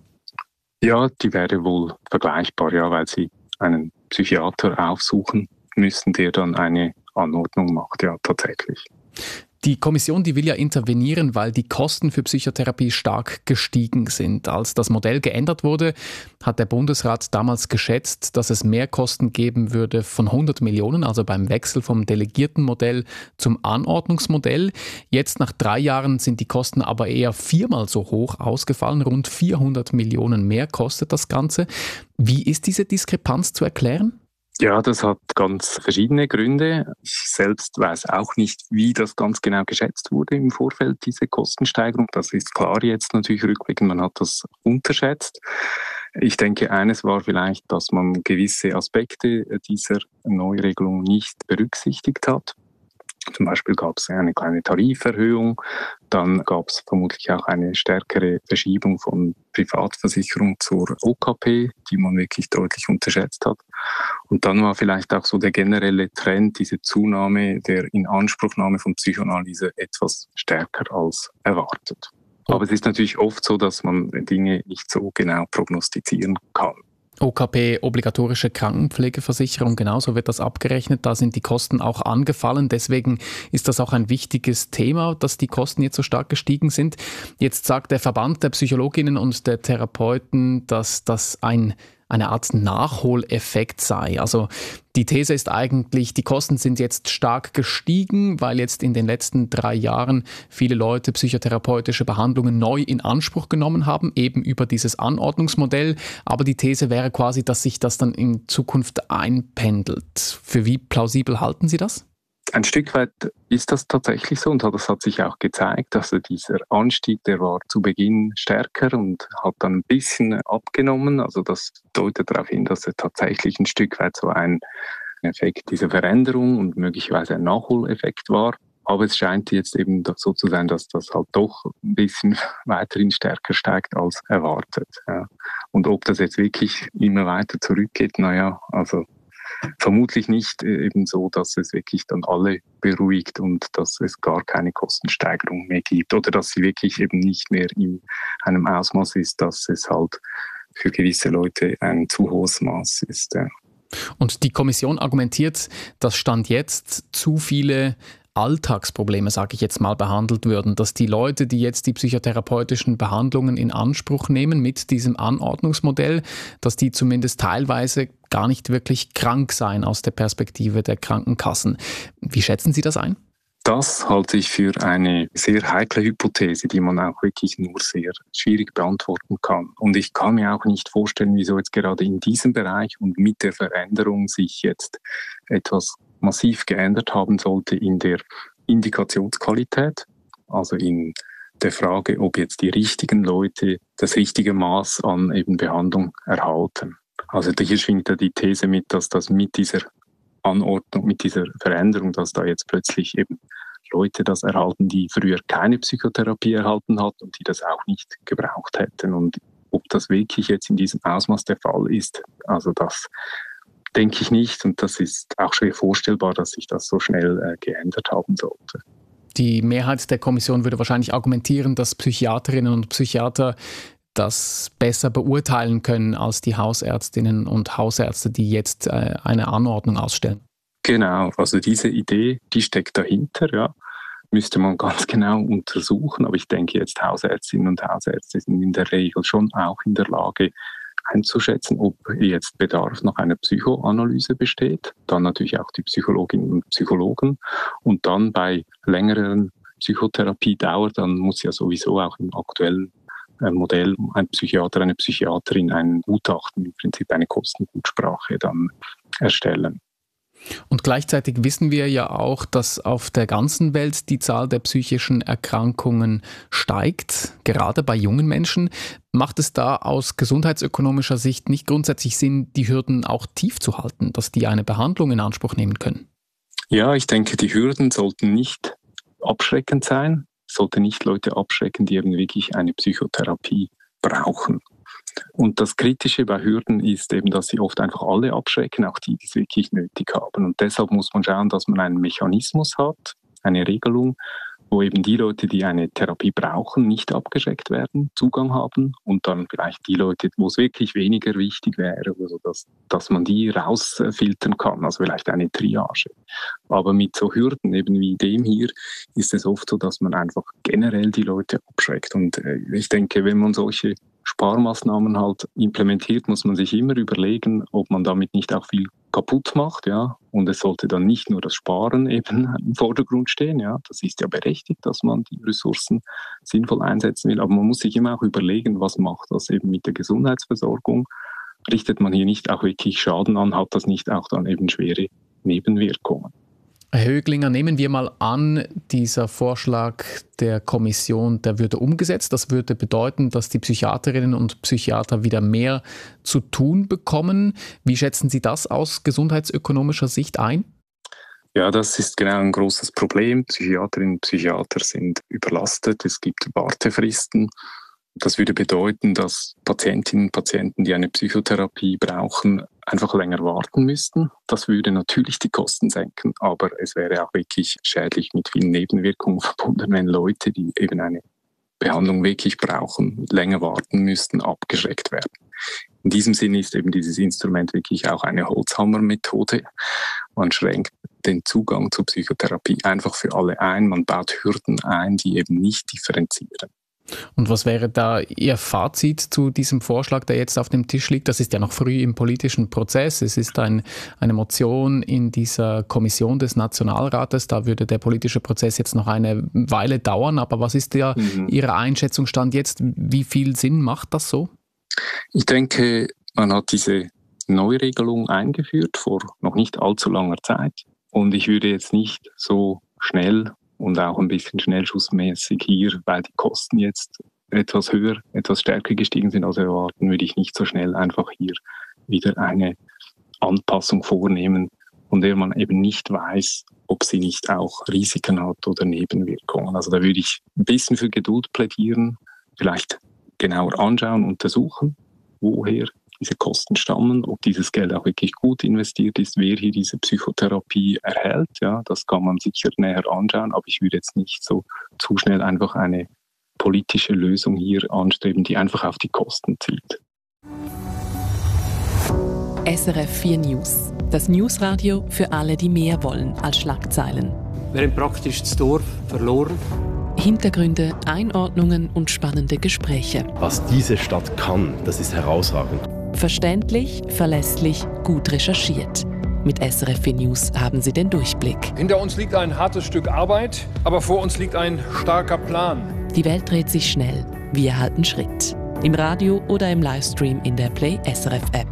Ja, die wäre wohl vergleichbar, ja, weil sie einen Psychiater aufsuchen müssen, der dann eine Anordnung macht, ja, tatsächlich. Die Kommission, die will ja intervenieren, weil die Kosten für Psychotherapie stark gestiegen sind. Als das Modell geändert wurde, hat der Bundesrat damals geschätzt, dass es Mehrkosten geben würde von 100 Millionen, also beim Wechsel vom Delegiertenmodell zum Anordnungsmodell. Jetzt nach 3 Jahren sind die Kosten aber eher 4-mal so hoch ausgefallen. Rund 400 Millionen mehr kostet das Ganze. Wie ist diese Diskrepanz zu erklären? Ja, das hat ganz verschiedene Gründe. Ich selbst weiß auch nicht, wie das ganz genau geschätzt wurde im Vorfeld, diese Kostensteigerung. Das ist klar jetzt natürlich rückblickend, man hat das unterschätzt. Ich denke, eines war vielleicht, dass man gewisse Aspekte dieser Neuregelung nicht berücksichtigt hat. Zum Beispiel gab es eine kleine Tariferhöhung, dann gab es vermutlich auch eine stärkere Verschiebung von Privatversicherung zur OKP, die man wirklich deutlich unterschätzt hat. Und dann war vielleicht auch so der generelle Trend, diese Zunahme der Inanspruchnahme von Psychoanalyse etwas stärker als erwartet. Aber es ist natürlich oft so, dass man Dinge nicht so genau prognostizieren kann. OKP, obligatorische Krankenpflegeversicherung, genauso wird das abgerechnet. Da sind die Kosten auch angefallen. Deswegen ist das auch ein wichtiges Thema, dass die Kosten jetzt so stark gestiegen sind. Jetzt sagt der Verband der Psychologinnen und der Therapeuten, dass das eine Art Nachholeffekt sei. Also die These ist eigentlich, die Kosten sind jetzt stark gestiegen, weil jetzt in den letzten 3 Jahren viele Leute psychotherapeutische Behandlungen neu in Anspruch genommen haben, eben über dieses Anordnungsmodell. Aber die These wäre quasi, dass sich das dann in Zukunft einpendelt. Für wie plausibel halten Sie das? Ein Stück weit ist das tatsächlich so und das hat sich auch gezeigt, dass dieser Anstieg, der war zu Beginn stärker und hat dann ein bisschen abgenommen. Also das deutet darauf hin, dass er tatsächlich ein Stück weit so ein Effekt dieser Veränderung und möglicherweise ein Nachholeffekt war. Aber es scheint jetzt eben so zu sein, dass das halt doch ein bisschen weiterhin stärker steigt als erwartet. Ja. Und ob das jetzt wirklich immer weiter zurückgeht, also vermutlich nicht eben so, dass es wirklich dann alle beruhigt und dass es gar keine Kostensteigerung mehr gibt oder dass sie wirklich eben nicht mehr in einem Ausmaß ist, dass es halt für gewisse Leute ein zu hohes Maß ist. Ja. Und die Kommission argumentiert, dass Stand jetzt zu viele Alltagsprobleme, sage ich jetzt mal, behandelt würden, dass die Leute, die jetzt die psychotherapeutischen Behandlungen in Anspruch nehmen mit diesem Anordnungsmodell, dass die zumindest teilweise gar nicht wirklich krank seien aus der Perspektive der Krankenkassen. Wie schätzen Sie das ein? Das halte ich für eine sehr heikle Hypothese, die man auch wirklich nur sehr schwierig beantworten kann. Und ich kann mir auch nicht vorstellen, wieso jetzt gerade in diesem Bereich und mit der Veränderung sich jetzt etwas massiv geändert haben sollte in der Indikationsqualität, also in der Frage, ob jetzt die richtigen Leute das richtige Maß an eben Behandlung erhalten. Also hier schwingt ja die These mit, dass das mit dieser Anordnung, mit dieser Veränderung, dass da jetzt plötzlich eben Leute das erhalten, die früher keine Psychotherapie erhalten hatten und die das auch nicht gebraucht hätten. Und ob das wirklich jetzt in diesem Ausmaß der Fall ist, also das denke ich nicht. Und das ist auch schwer vorstellbar, dass sich das so schnell geändert haben sollte. Die Mehrheit der Kommission würde wahrscheinlich argumentieren, dass Psychiaterinnen und Psychiater das besser beurteilen können als die Hausärztinnen und Hausärzte, die jetzt eine Anordnung ausstellen. Genau, also diese Idee, die steckt dahinter, ja. Müsste man ganz genau untersuchen. Aber ich denke jetzt, Hausärztinnen und Hausärzte sind in der Regel schon auch in der Lage, einzuschätzen, ob jetzt Bedarf nach einer Psychoanalyse besteht. Dann natürlich auch die Psychologinnen und Psychologen. Und dann bei längeren Psychotherapiedauer, dann muss ja sowieso auch im aktuellen Modell ein Psychiater, eine Psychiaterin ein Gutachten, im Prinzip eine Kostengutsprache dann erstellen. Und gleichzeitig wissen wir ja auch, dass auf der ganzen Welt die Zahl der psychischen Erkrankungen steigt, gerade bei jungen Menschen. Macht es da aus gesundheitsökonomischer Sicht nicht grundsätzlich Sinn, die Hürden auch tief zu halten, dass die eine Behandlung in Anspruch nehmen können? Ja, ich denke, die Hürden sollten nicht abschreckend sein, sollte nicht Leute abschrecken, die eben wirklich eine Psychotherapie brauchen. Und das Kritische bei Hürden ist eben, dass sie oft einfach alle abschrecken, auch die, die es wirklich nötig haben. Und deshalb muss man schauen, dass man einen Mechanismus hat, eine Regelung, wo eben die Leute, die eine Therapie brauchen, nicht abgeschreckt werden, Zugang haben und dann vielleicht die Leute, wo es wirklich weniger wichtig wäre, also dass man die rausfiltern kann, also vielleicht eine Triage. Aber mit so Hürden eben wie dem hier ist es oft so, dass man einfach generell die Leute abschreckt. Und ich denke, wenn man solche Sparmaßnahmen halt implementiert, muss man sich immer überlegen, ob man damit nicht auch viel kaputt macht, ja. Und es sollte dann nicht nur das Sparen eben im Vordergrund stehen, ja. Das ist ja berechtigt, dass man die Ressourcen sinnvoll einsetzen will. Aber man muss sich immer auch überlegen, was macht das eben mit der Gesundheitsversorgung? Richtet man hier nicht auch wirklich Schaden an? Hat das nicht auch dann eben schwere Nebenwirkungen? Herr Höglinger, nehmen wir mal an, dieser Vorschlag der Kommission, der würde umgesetzt. Das würde bedeuten, dass die Psychiaterinnen und Psychiater wieder mehr zu tun bekommen. Wie schätzen Sie das aus gesundheitsökonomischer Sicht ein? Ja, das ist genau ein großes Problem. Psychiaterinnen und Psychiater sind überlastet. Es gibt Wartefristen. Das würde bedeuten, dass Patientinnen und Patienten, die eine Psychotherapie brauchen, einfach länger warten müssten. Das würde natürlich die Kosten senken, aber es wäre auch wirklich schädlich mit vielen Nebenwirkungen verbunden, wenn Leute, die eben eine Behandlung wirklich brauchen, länger warten müssten, abgeschreckt werden. In diesem Sinne ist eben dieses Instrument wirklich auch eine Holzhammer-Methode. Man schränkt den Zugang zur Psychotherapie einfach für alle ein. Man baut Hürden ein, die eben nicht differenzieren. Und was wäre da Ihr Fazit zu diesem Vorschlag, der jetzt auf dem Tisch liegt? Das ist ja noch früh im politischen Prozess. Es ist eine Motion in dieser Kommission des Nationalrates. Da würde der politische Prozess jetzt noch eine Weile dauern. Aber was ist Ihre Einschätzungsstand jetzt? Wie viel Sinn macht das so? Ich denke, man hat diese Neuregelung eingeführt vor noch nicht allzu langer Zeit. Und ich würde jetzt nicht so schnell und auch ein bisschen schnellschussmäßig hier, weil die Kosten jetzt etwas höher, etwas stärker gestiegen sind als erwarten, würde ich nicht so schnell einfach hier wieder eine Anpassung vornehmen, von der man eben nicht weiß, ob sie nicht auch Risiken hat oder Nebenwirkungen. Also da würde ich ein bisschen für Geduld plädieren, vielleicht genauer anschauen, untersuchen, woher diese Kosten stammen, ob dieses Geld auch wirklich gut investiert ist, wer hier diese Psychotherapie erhält. Ja, das kann man sicher näher anschauen, aber ich würde jetzt nicht so zu schnell einfach eine politische Lösung hier anstreben, die einfach auf die Kosten zielt. SRF 4 News. Das Newsradio für alle, die mehr wollen als Schlagzeilen. Wir haben praktisch das Dorf verloren. Hintergründe, Einordnungen und spannende Gespräche. Was diese Stadt kann, das ist herausragend. Verständlich, verlässlich, gut recherchiert. Mit SRF 4 News haben Sie den Durchblick. Hinter uns liegt ein hartes Stück Arbeit, aber vor uns liegt ein starker Plan. Die Welt dreht sich schnell. Wir halten Schritt. Im Radio oder im Livestream in der Play SRF App.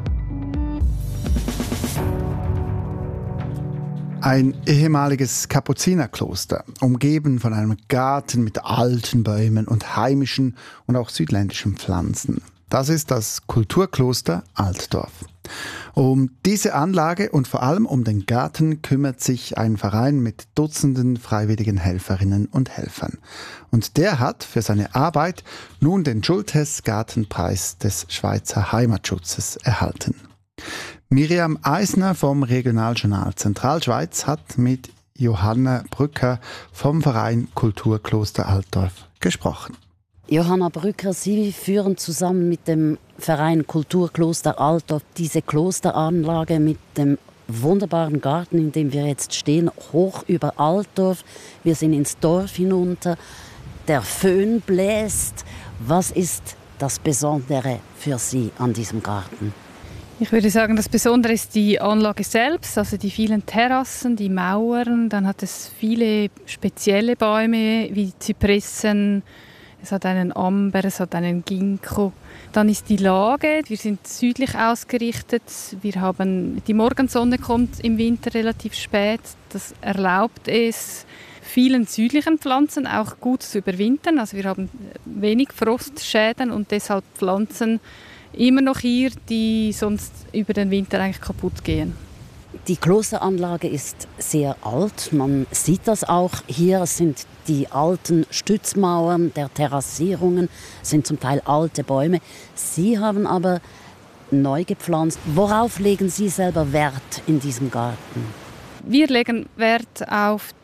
Ein ehemaliges Kapuzinerkloster, umgeben von einem Garten mit alten Bäumen und heimischen und auch südländischen Pflanzen. Das ist das Kulturkloster Altdorf. Um diese Anlage und vor allem um den Garten kümmert sich ein Verein mit Dutzenden freiwilligen Helferinnen und Helfern. Und der hat für seine Arbeit nun den Schulthess Gartenpreis des Schweizer Heimatschutzes erhalten. Miriam Eisner vom Regionaljournal Zentralschweiz hat mit Johanna Brücker vom Verein Kulturkloster Altdorf gesprochen. Johanna Brücker, Sie führen zusammen mit dem Verein Kulturkloster Altdorf diese Klosteranlage mit dem wunderbaren Garten, in dem wir jetzt stehen, hoch über Altdorf. Wir sind ins Dorf hinunter. Der Föhn bläst. Was ist das Besondere für Sie an diesem Garten? Ich würde sagen, das Besondere ist die Anlage selbst, also die vielen Terrassen, die Mauern. Dann hat es viele spezielle Bäume wie Zypressen. Es hat einen Amber, es hat einen Ginkgo. Dann ist die Lage. Wir sind südlich ausgerichtet. Die Morgensonne kommt im Winter relativ spät. Das erlaubt es, vielen südlichen Pflanzen auch gut zu überwintern. Also wir haben wenig Frostschäden und deshalb Pflanzen immer noch hier, die sonst über den Winter eigentlich kaputt gehen. Die Klosteranlage ist sehr alt. Man sieht das auch hier. Es sind die alten Stützmauern der Terrassierungen, sind zum Teil alte Bäume. Sie haben aber neu gepflanzt. Worauf legen Sie selber Wert in diesem Garten? Wir legen Wert auf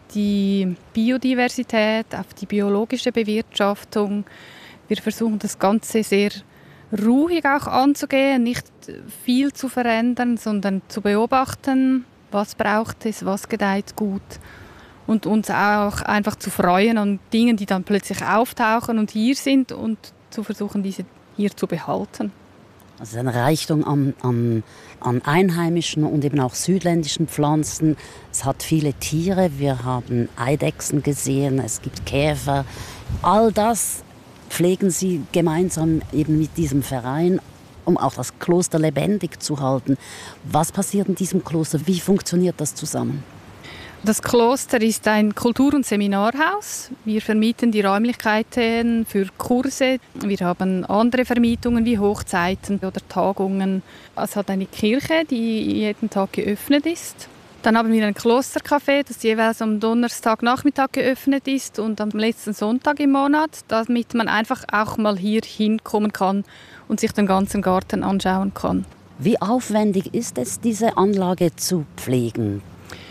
die Biodiversität, auf die biologische Bewirtschaftung. Wir versuchen das Ganze sehr ruhig auch anzugehen, nicht viel zu verändern, sondern zu beobachten, was braucht es, was gedeiht gut. Und uns auch einfach zu freuen an Dingen, die dann plötzlich auftauchen und hier sind und zu versuchen, diese hier zu behalten. Also eine Reichtum an einheimischen und eben auch südländischen Pflanzen. Es hat viele Tiere, wir haben Eidechsen gesehen, es gibt Käfer. All das pflegen Sie gemeinsam eben mit diesem Verein, um auch das Kloster lebendig zu halten. Was passiert in diesem Kloster? Wie funktioniert das zusammen? Das Kloster ist ein Kultur- und Seminarhaus. Wir vermieten die Räumlichkeiten für Kurse. Wir haben andere Vermietungen wie Hochzeiten oder Tagungen. Es hat eine Kirche, die jeden Tag geöffnet ist. Dann haben wir ein Klostercafé, das jeweils am Donnerstagnachmittag geöffnet ist und am letzten Sonntag im Monat, damit man einfach auch mal hier hinkommen kann und sich den ganzen Garten anschauen kann. Wie aufwendig ist es, diese Anlage zu pflegen?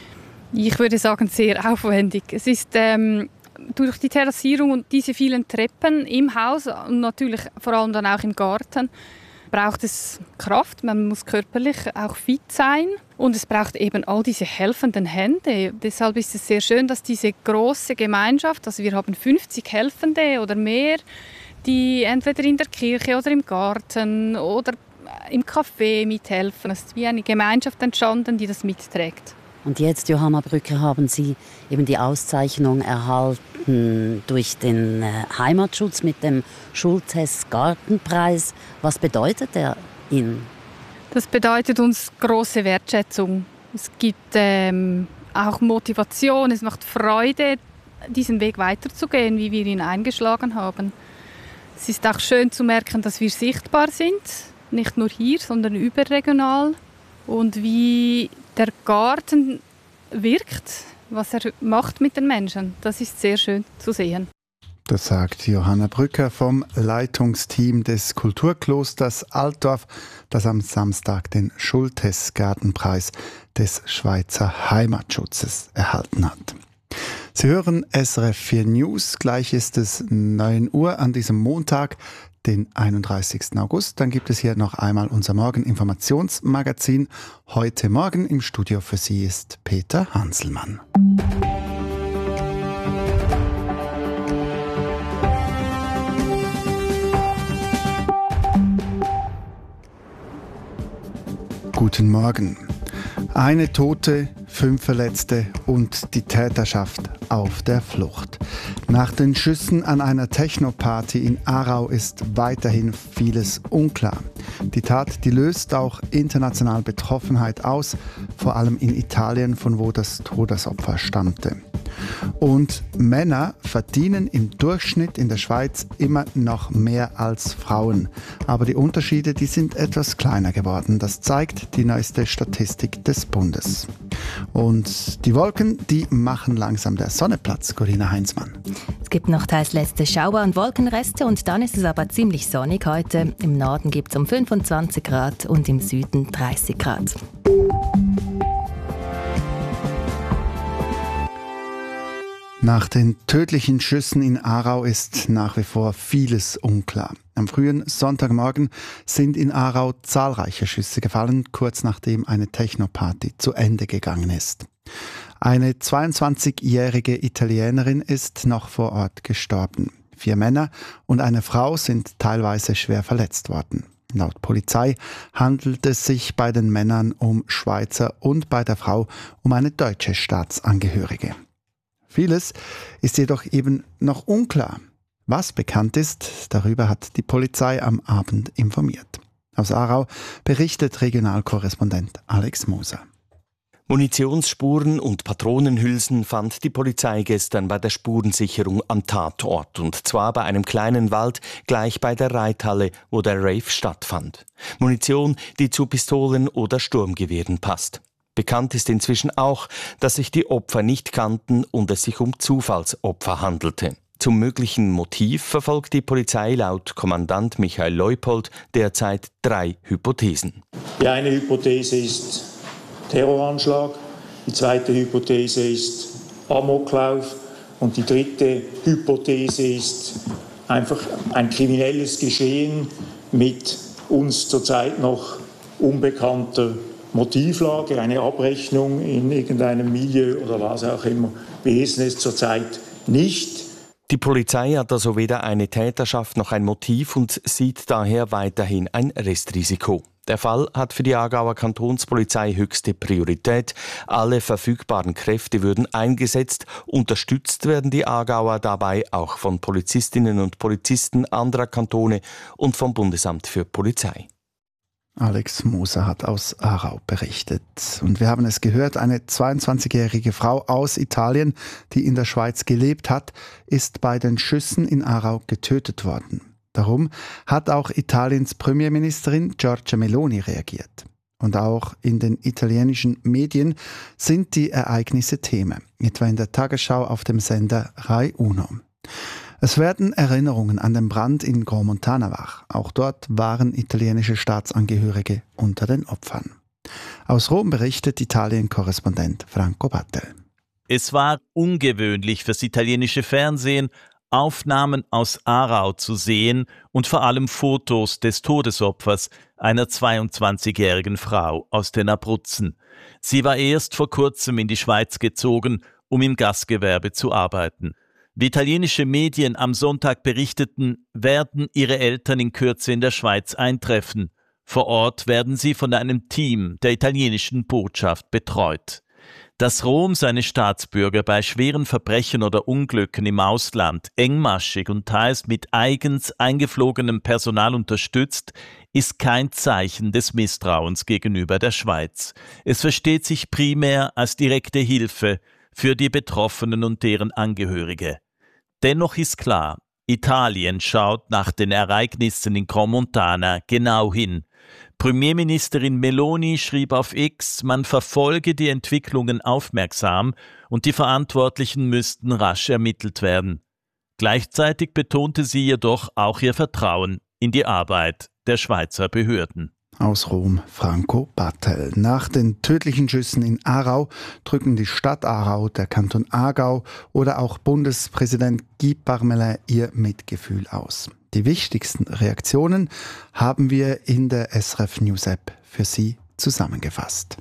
Ich würde sagen, sehr aufwendig. Es ist durch die Terrassierung und diese vielen Treppen im Haus und natürlich vor allem dann auch im Garten braucht es Kraft. Man muss körperlich auch fit sein und es braucht eben all diese helfenden Hände. Deshalb ist es sehr schön, dass diese große Gemeinschaft, also wir haben 50 Helfende oder mehr, die entweder in der Kirche oder im Garten oder im Café mithelfen. Es ist wie eine Gemeinschaft entstanden, die das mitträgt. Und jetzt, Johanna Brücker, haben Sie eben die Auszeichnung erhalten durch den Heimatschutz mit dem Schulthess Gartenpreis. Was bedeutet der Ihnen? Das bedeutet uns große Wertschätzung. Es gibt auch Motivation, es macht Freude, diesen Weg weiterzugehen, wie wir ihn eingeschlagen haben. Es ist auch schön zu merken, dass wir sichtbar sind, nicht nur hier, sondern überregional. Und wie der Garten wirkt, was er macht mit den Menschen, das ist sehr schön zu sehen. Das sagt Johanna Brücker vom Leitungsteam des Kulturklosters Altdorf, das am Samstag den Schulthess Gartenpreis des Schweizer Heimatschutzes erhalten hat. Sie hören SRF 4 News, gleich ist es 9 Uhr an diesem Montag, den 31. August. Dann gibt es hier noch einmal unser Morgeninformationsmagazin. Heute Morgen im Studio für Sie ist Peter Hanselmann. Guten Morgen. Eine Tote, 5 Verletzte und die Täterschaft auf der Flucht. Nach den Schüssen an einer Techno-Party in Aarau ist weiterhin vieles unklar. Die Tat, die löst auch international Betroffenheit aus, vor allem in Italien, von wo das Todesopfer stammte. Und Männer verdienen im Durchschnitt in der Schweiz immer noch mehr als Frauen. Aber die Unterschiede, die sind etwas kleiner geworden. Das zeigt die neueste Statistik des Bundes. Und die Wolken, die machen langsam der Sonne Platz, Corinna Heinzmann. Es gibt noch teils letzte Schauer- und Wolkenreste und dann ist es aber ziemlich sonnig heute. Im Norden gibt es um 25 Grad und im Süden 30 Grad. Nach den tödlichen Schüssen in Aarau ist nach wie vor vieles unklar. Am frühen Sonntagmorgen sind in Aarau zahlreiche Schüsse gefallen, kurz nachdem eine Techno-Party zu Ende gegangen ist. Eine 22-jährige Italienerin ist noch vor Ort gestorben. 4 Männer und eine Frau sind teilweise schwer verletzt worden. Laut Polizei handelt es sich bei den Männern um Schweizer und bei der Frau um eine deutsche Staatsangehörige. Vieles ist jedoch eben noch unklar. Was bekannt ist, darüber hat die Polizei am Abend informiert. Aus Aarau berichtet Regionalkorrespondent Alex Moser. Munitionsspuren und Patronenhülsen fand die Polizei gestern bei der Spurensicherung am Tatort, und zwar bei einem kleinen Wald gleich bei der Reithalle, wo der Rave stattfand. Munition, die zu Pistolen oder Sturmgewehren passt. Bekannt ist inzwischen auch, dass sich die Opfer nicht kannten und es sich um Zufallsopfer handelte. Zum möglichen Motiv verfolgt die Polizei laut Kommandant Michael Leupold derzeit 3 Hypothesen. Die eine Hypothese ist Terroranschlag, die zweite Hypothese ist Amoklauf. Und die dritte Hypothese ist einfach ein kriminelles Geschehen mit uns zurzeit noch unbekannter Motivlage, eine Abrechnung in irgendeinem Milieu oder was auch immer. Wir wissen es zurzeit nicht. Die Polizei hat also weder eine Täterschaft noch ein Motiv und sieht daher weiterhin ein Restrisiko. Der Fall hat für die Aargauer Kantonspolizei höchste Priorität. Alle verfügbaren Kräfte würden eingesetzt. Unterstützt werden die Aargauer dabei auch von Polizistinnen und Polizisten anderer Kantone und vom Bundesamt für Polizei. Alex Moser hat aus Aarau berichtet. Und wir haben es gehört, eine 22-jährige Frau aus Italien, die in der Schweiz gelebt hat, ist bei den Schüssen in Aarau getötet worden. Darum hat auch Italiens Premierministerin Giorgia Meloni reagiert. Und auch in den italienischen Medien sind die Ereignisse Thema, etwa in der Tagesschau auf dem Sender Rai Uno. Es werden Erinnerungen an den Brand in Gromontana wach. Auch dort waren italienische Staatsangehörige unter den Opfern. Aus Rom berichtet Italien-Korrespondent Franco Battel. Es war ungewöhnlich fürs italienische Fernsehen, Aufnahmen aus Aarau zu sehen und vor allem Fotos des Todesopfers, einer 22-jährigen Frau aus den Abruzzen. Sie war erst vor kurzem in die Schweiz gezogen, um im Gastgewerbe zu arbeiten. Wie italienische Medien am Sonntag berichteten, werden ihre Eltern in Kürze in der Schweiz eintreffen. Vor Ort werden sie von einem Team der italienischen Botschaft betreut. Dass Rom seine Staatsbürger bei schweren Verbrechen oder Unglücken im Ausland engmaschig und teils mit eigens eingeflogenem Personal unterstützt, ist kein Zeichen des Misstrauens gegenüber der Schweiz. Es versteht sich primär als direkte Hilfe für die Betroffenen und deren Angehörige. Dennoch ist klar, Italien schaut nach den Ereignissen in Gromontana genau hin. Premierministerin Meloni schrieb auf X, man verfolge die Entwicklungen aufmerksam und die Verantwortlichen müssten rasch ermittelt werden. Gleichzeitig betonte sie jedoch auch ihr Vertrauen in die Arbeit der Schweizer Behörden. Aus Rom, Franco Battel. Nach den tödlichen Schüssen in Aarau drücken die Stadt Aarau, der Kanton Aargau oder auch Bundespräsident Guy Parmelin ihr Mitgefühl aus. Die wichtigsten Reaktionen haben wir in der SRF News App für Sie zusammengefasst.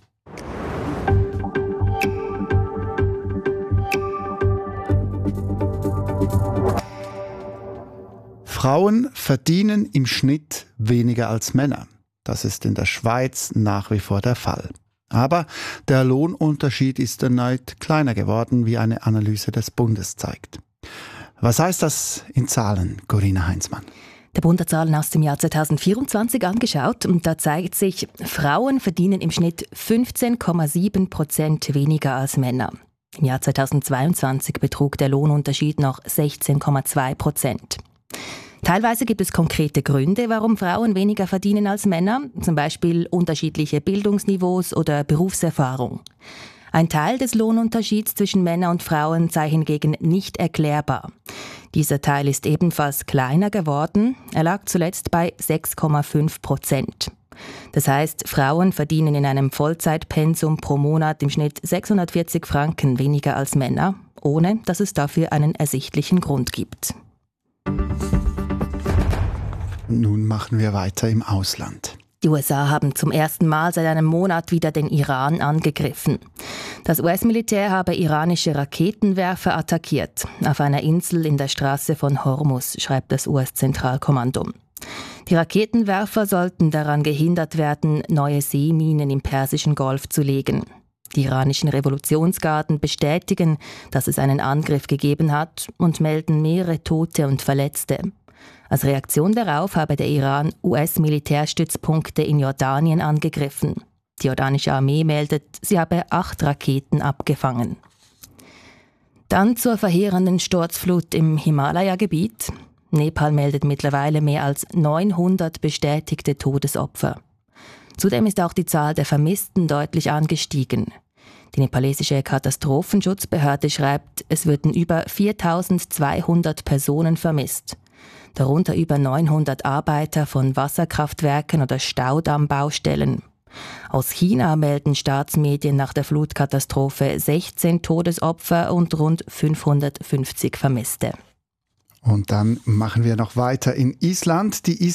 Frauen verdienen im Schnitt weniger als Männer. Das ist in der Schweiz nach wie vor der Fall. Aber der Lohnunterschied ist erneut kleiner geworden, wie eine Analyse des Bundes zeigt. Was heißt das in Zahlen, Corinna Heinzmann? Der Bund hat Zahlen aus dem Jahr 2024 angeschaut und da zeigt sich, Frauen verdienen im Schnitt 15,7% weniger als Männer. Im Jahr 2022 betrug der Lohnunterschied noch 16,2%. Teilweise gibt es konkrete Gründe, warum Frauen weniger verdienen als Männer, zum Beispiel unterschiedliche Bildungsniveaus oder Berufserfahrung. Ein Teil des Lohnunterschieds zwischen Männern und Frauen sei hingegen nicht erklärbar. Dieser Teil ist ebenfalls kleiner geworden, er lag zuletzt bei 6,5%. Das heißt, Frauen verdienen in einem Vollzeitpensum pro Monat im Schnitt 640 Franken weniger als Männer, ohne dass es dafür einen ersichtlichen Grund gibt. Nun machen wir weiter im Ausland. Die USA haben zum ersten Mal seit einem Monat wieder den Iran angegriffen. Das US-Militär habe iranische Raketenwerfer attackiert. Auf einer Insel in der Straße von Hormuz, schreibt das US-Zentralkommando. Die Raketenwerfer sollten daran gehindert werden, neue Seeminen im Persischen Golf zu legen. Die iranischen Revolutionsgarden bestätigen, dass es einen Angriff gegeben hat und melden mehrere Tote und Verletzte. Als Reaktion darauf habe der Iran US-Militärstützpunkte in Jordanien angegriffen. Die jordanische Armee meldet, sie habe 8 Raketen abgefangen. Dann zur verheerenden Sturzflut im Himalaya-Gebiet. Nepal meldet mittlerweile mehr als 900 bestätigte Todesopfer. Zudem ist auch die Zahl der Vermissten deutlich angestiegen. Die nepalesische Katastrophenschutzbehörde schreibt, es würden über 4.200 Personen vermisst. Darunter über 900 Arbeiter von Wasserkraftwerken oder Staudammbaustellen. Aus China melden Staatsmedien nach der Flutkatastrophe 16 Todesopfer und rund 550 Vermisste. Und dann machen wir noch weiter in Island. Die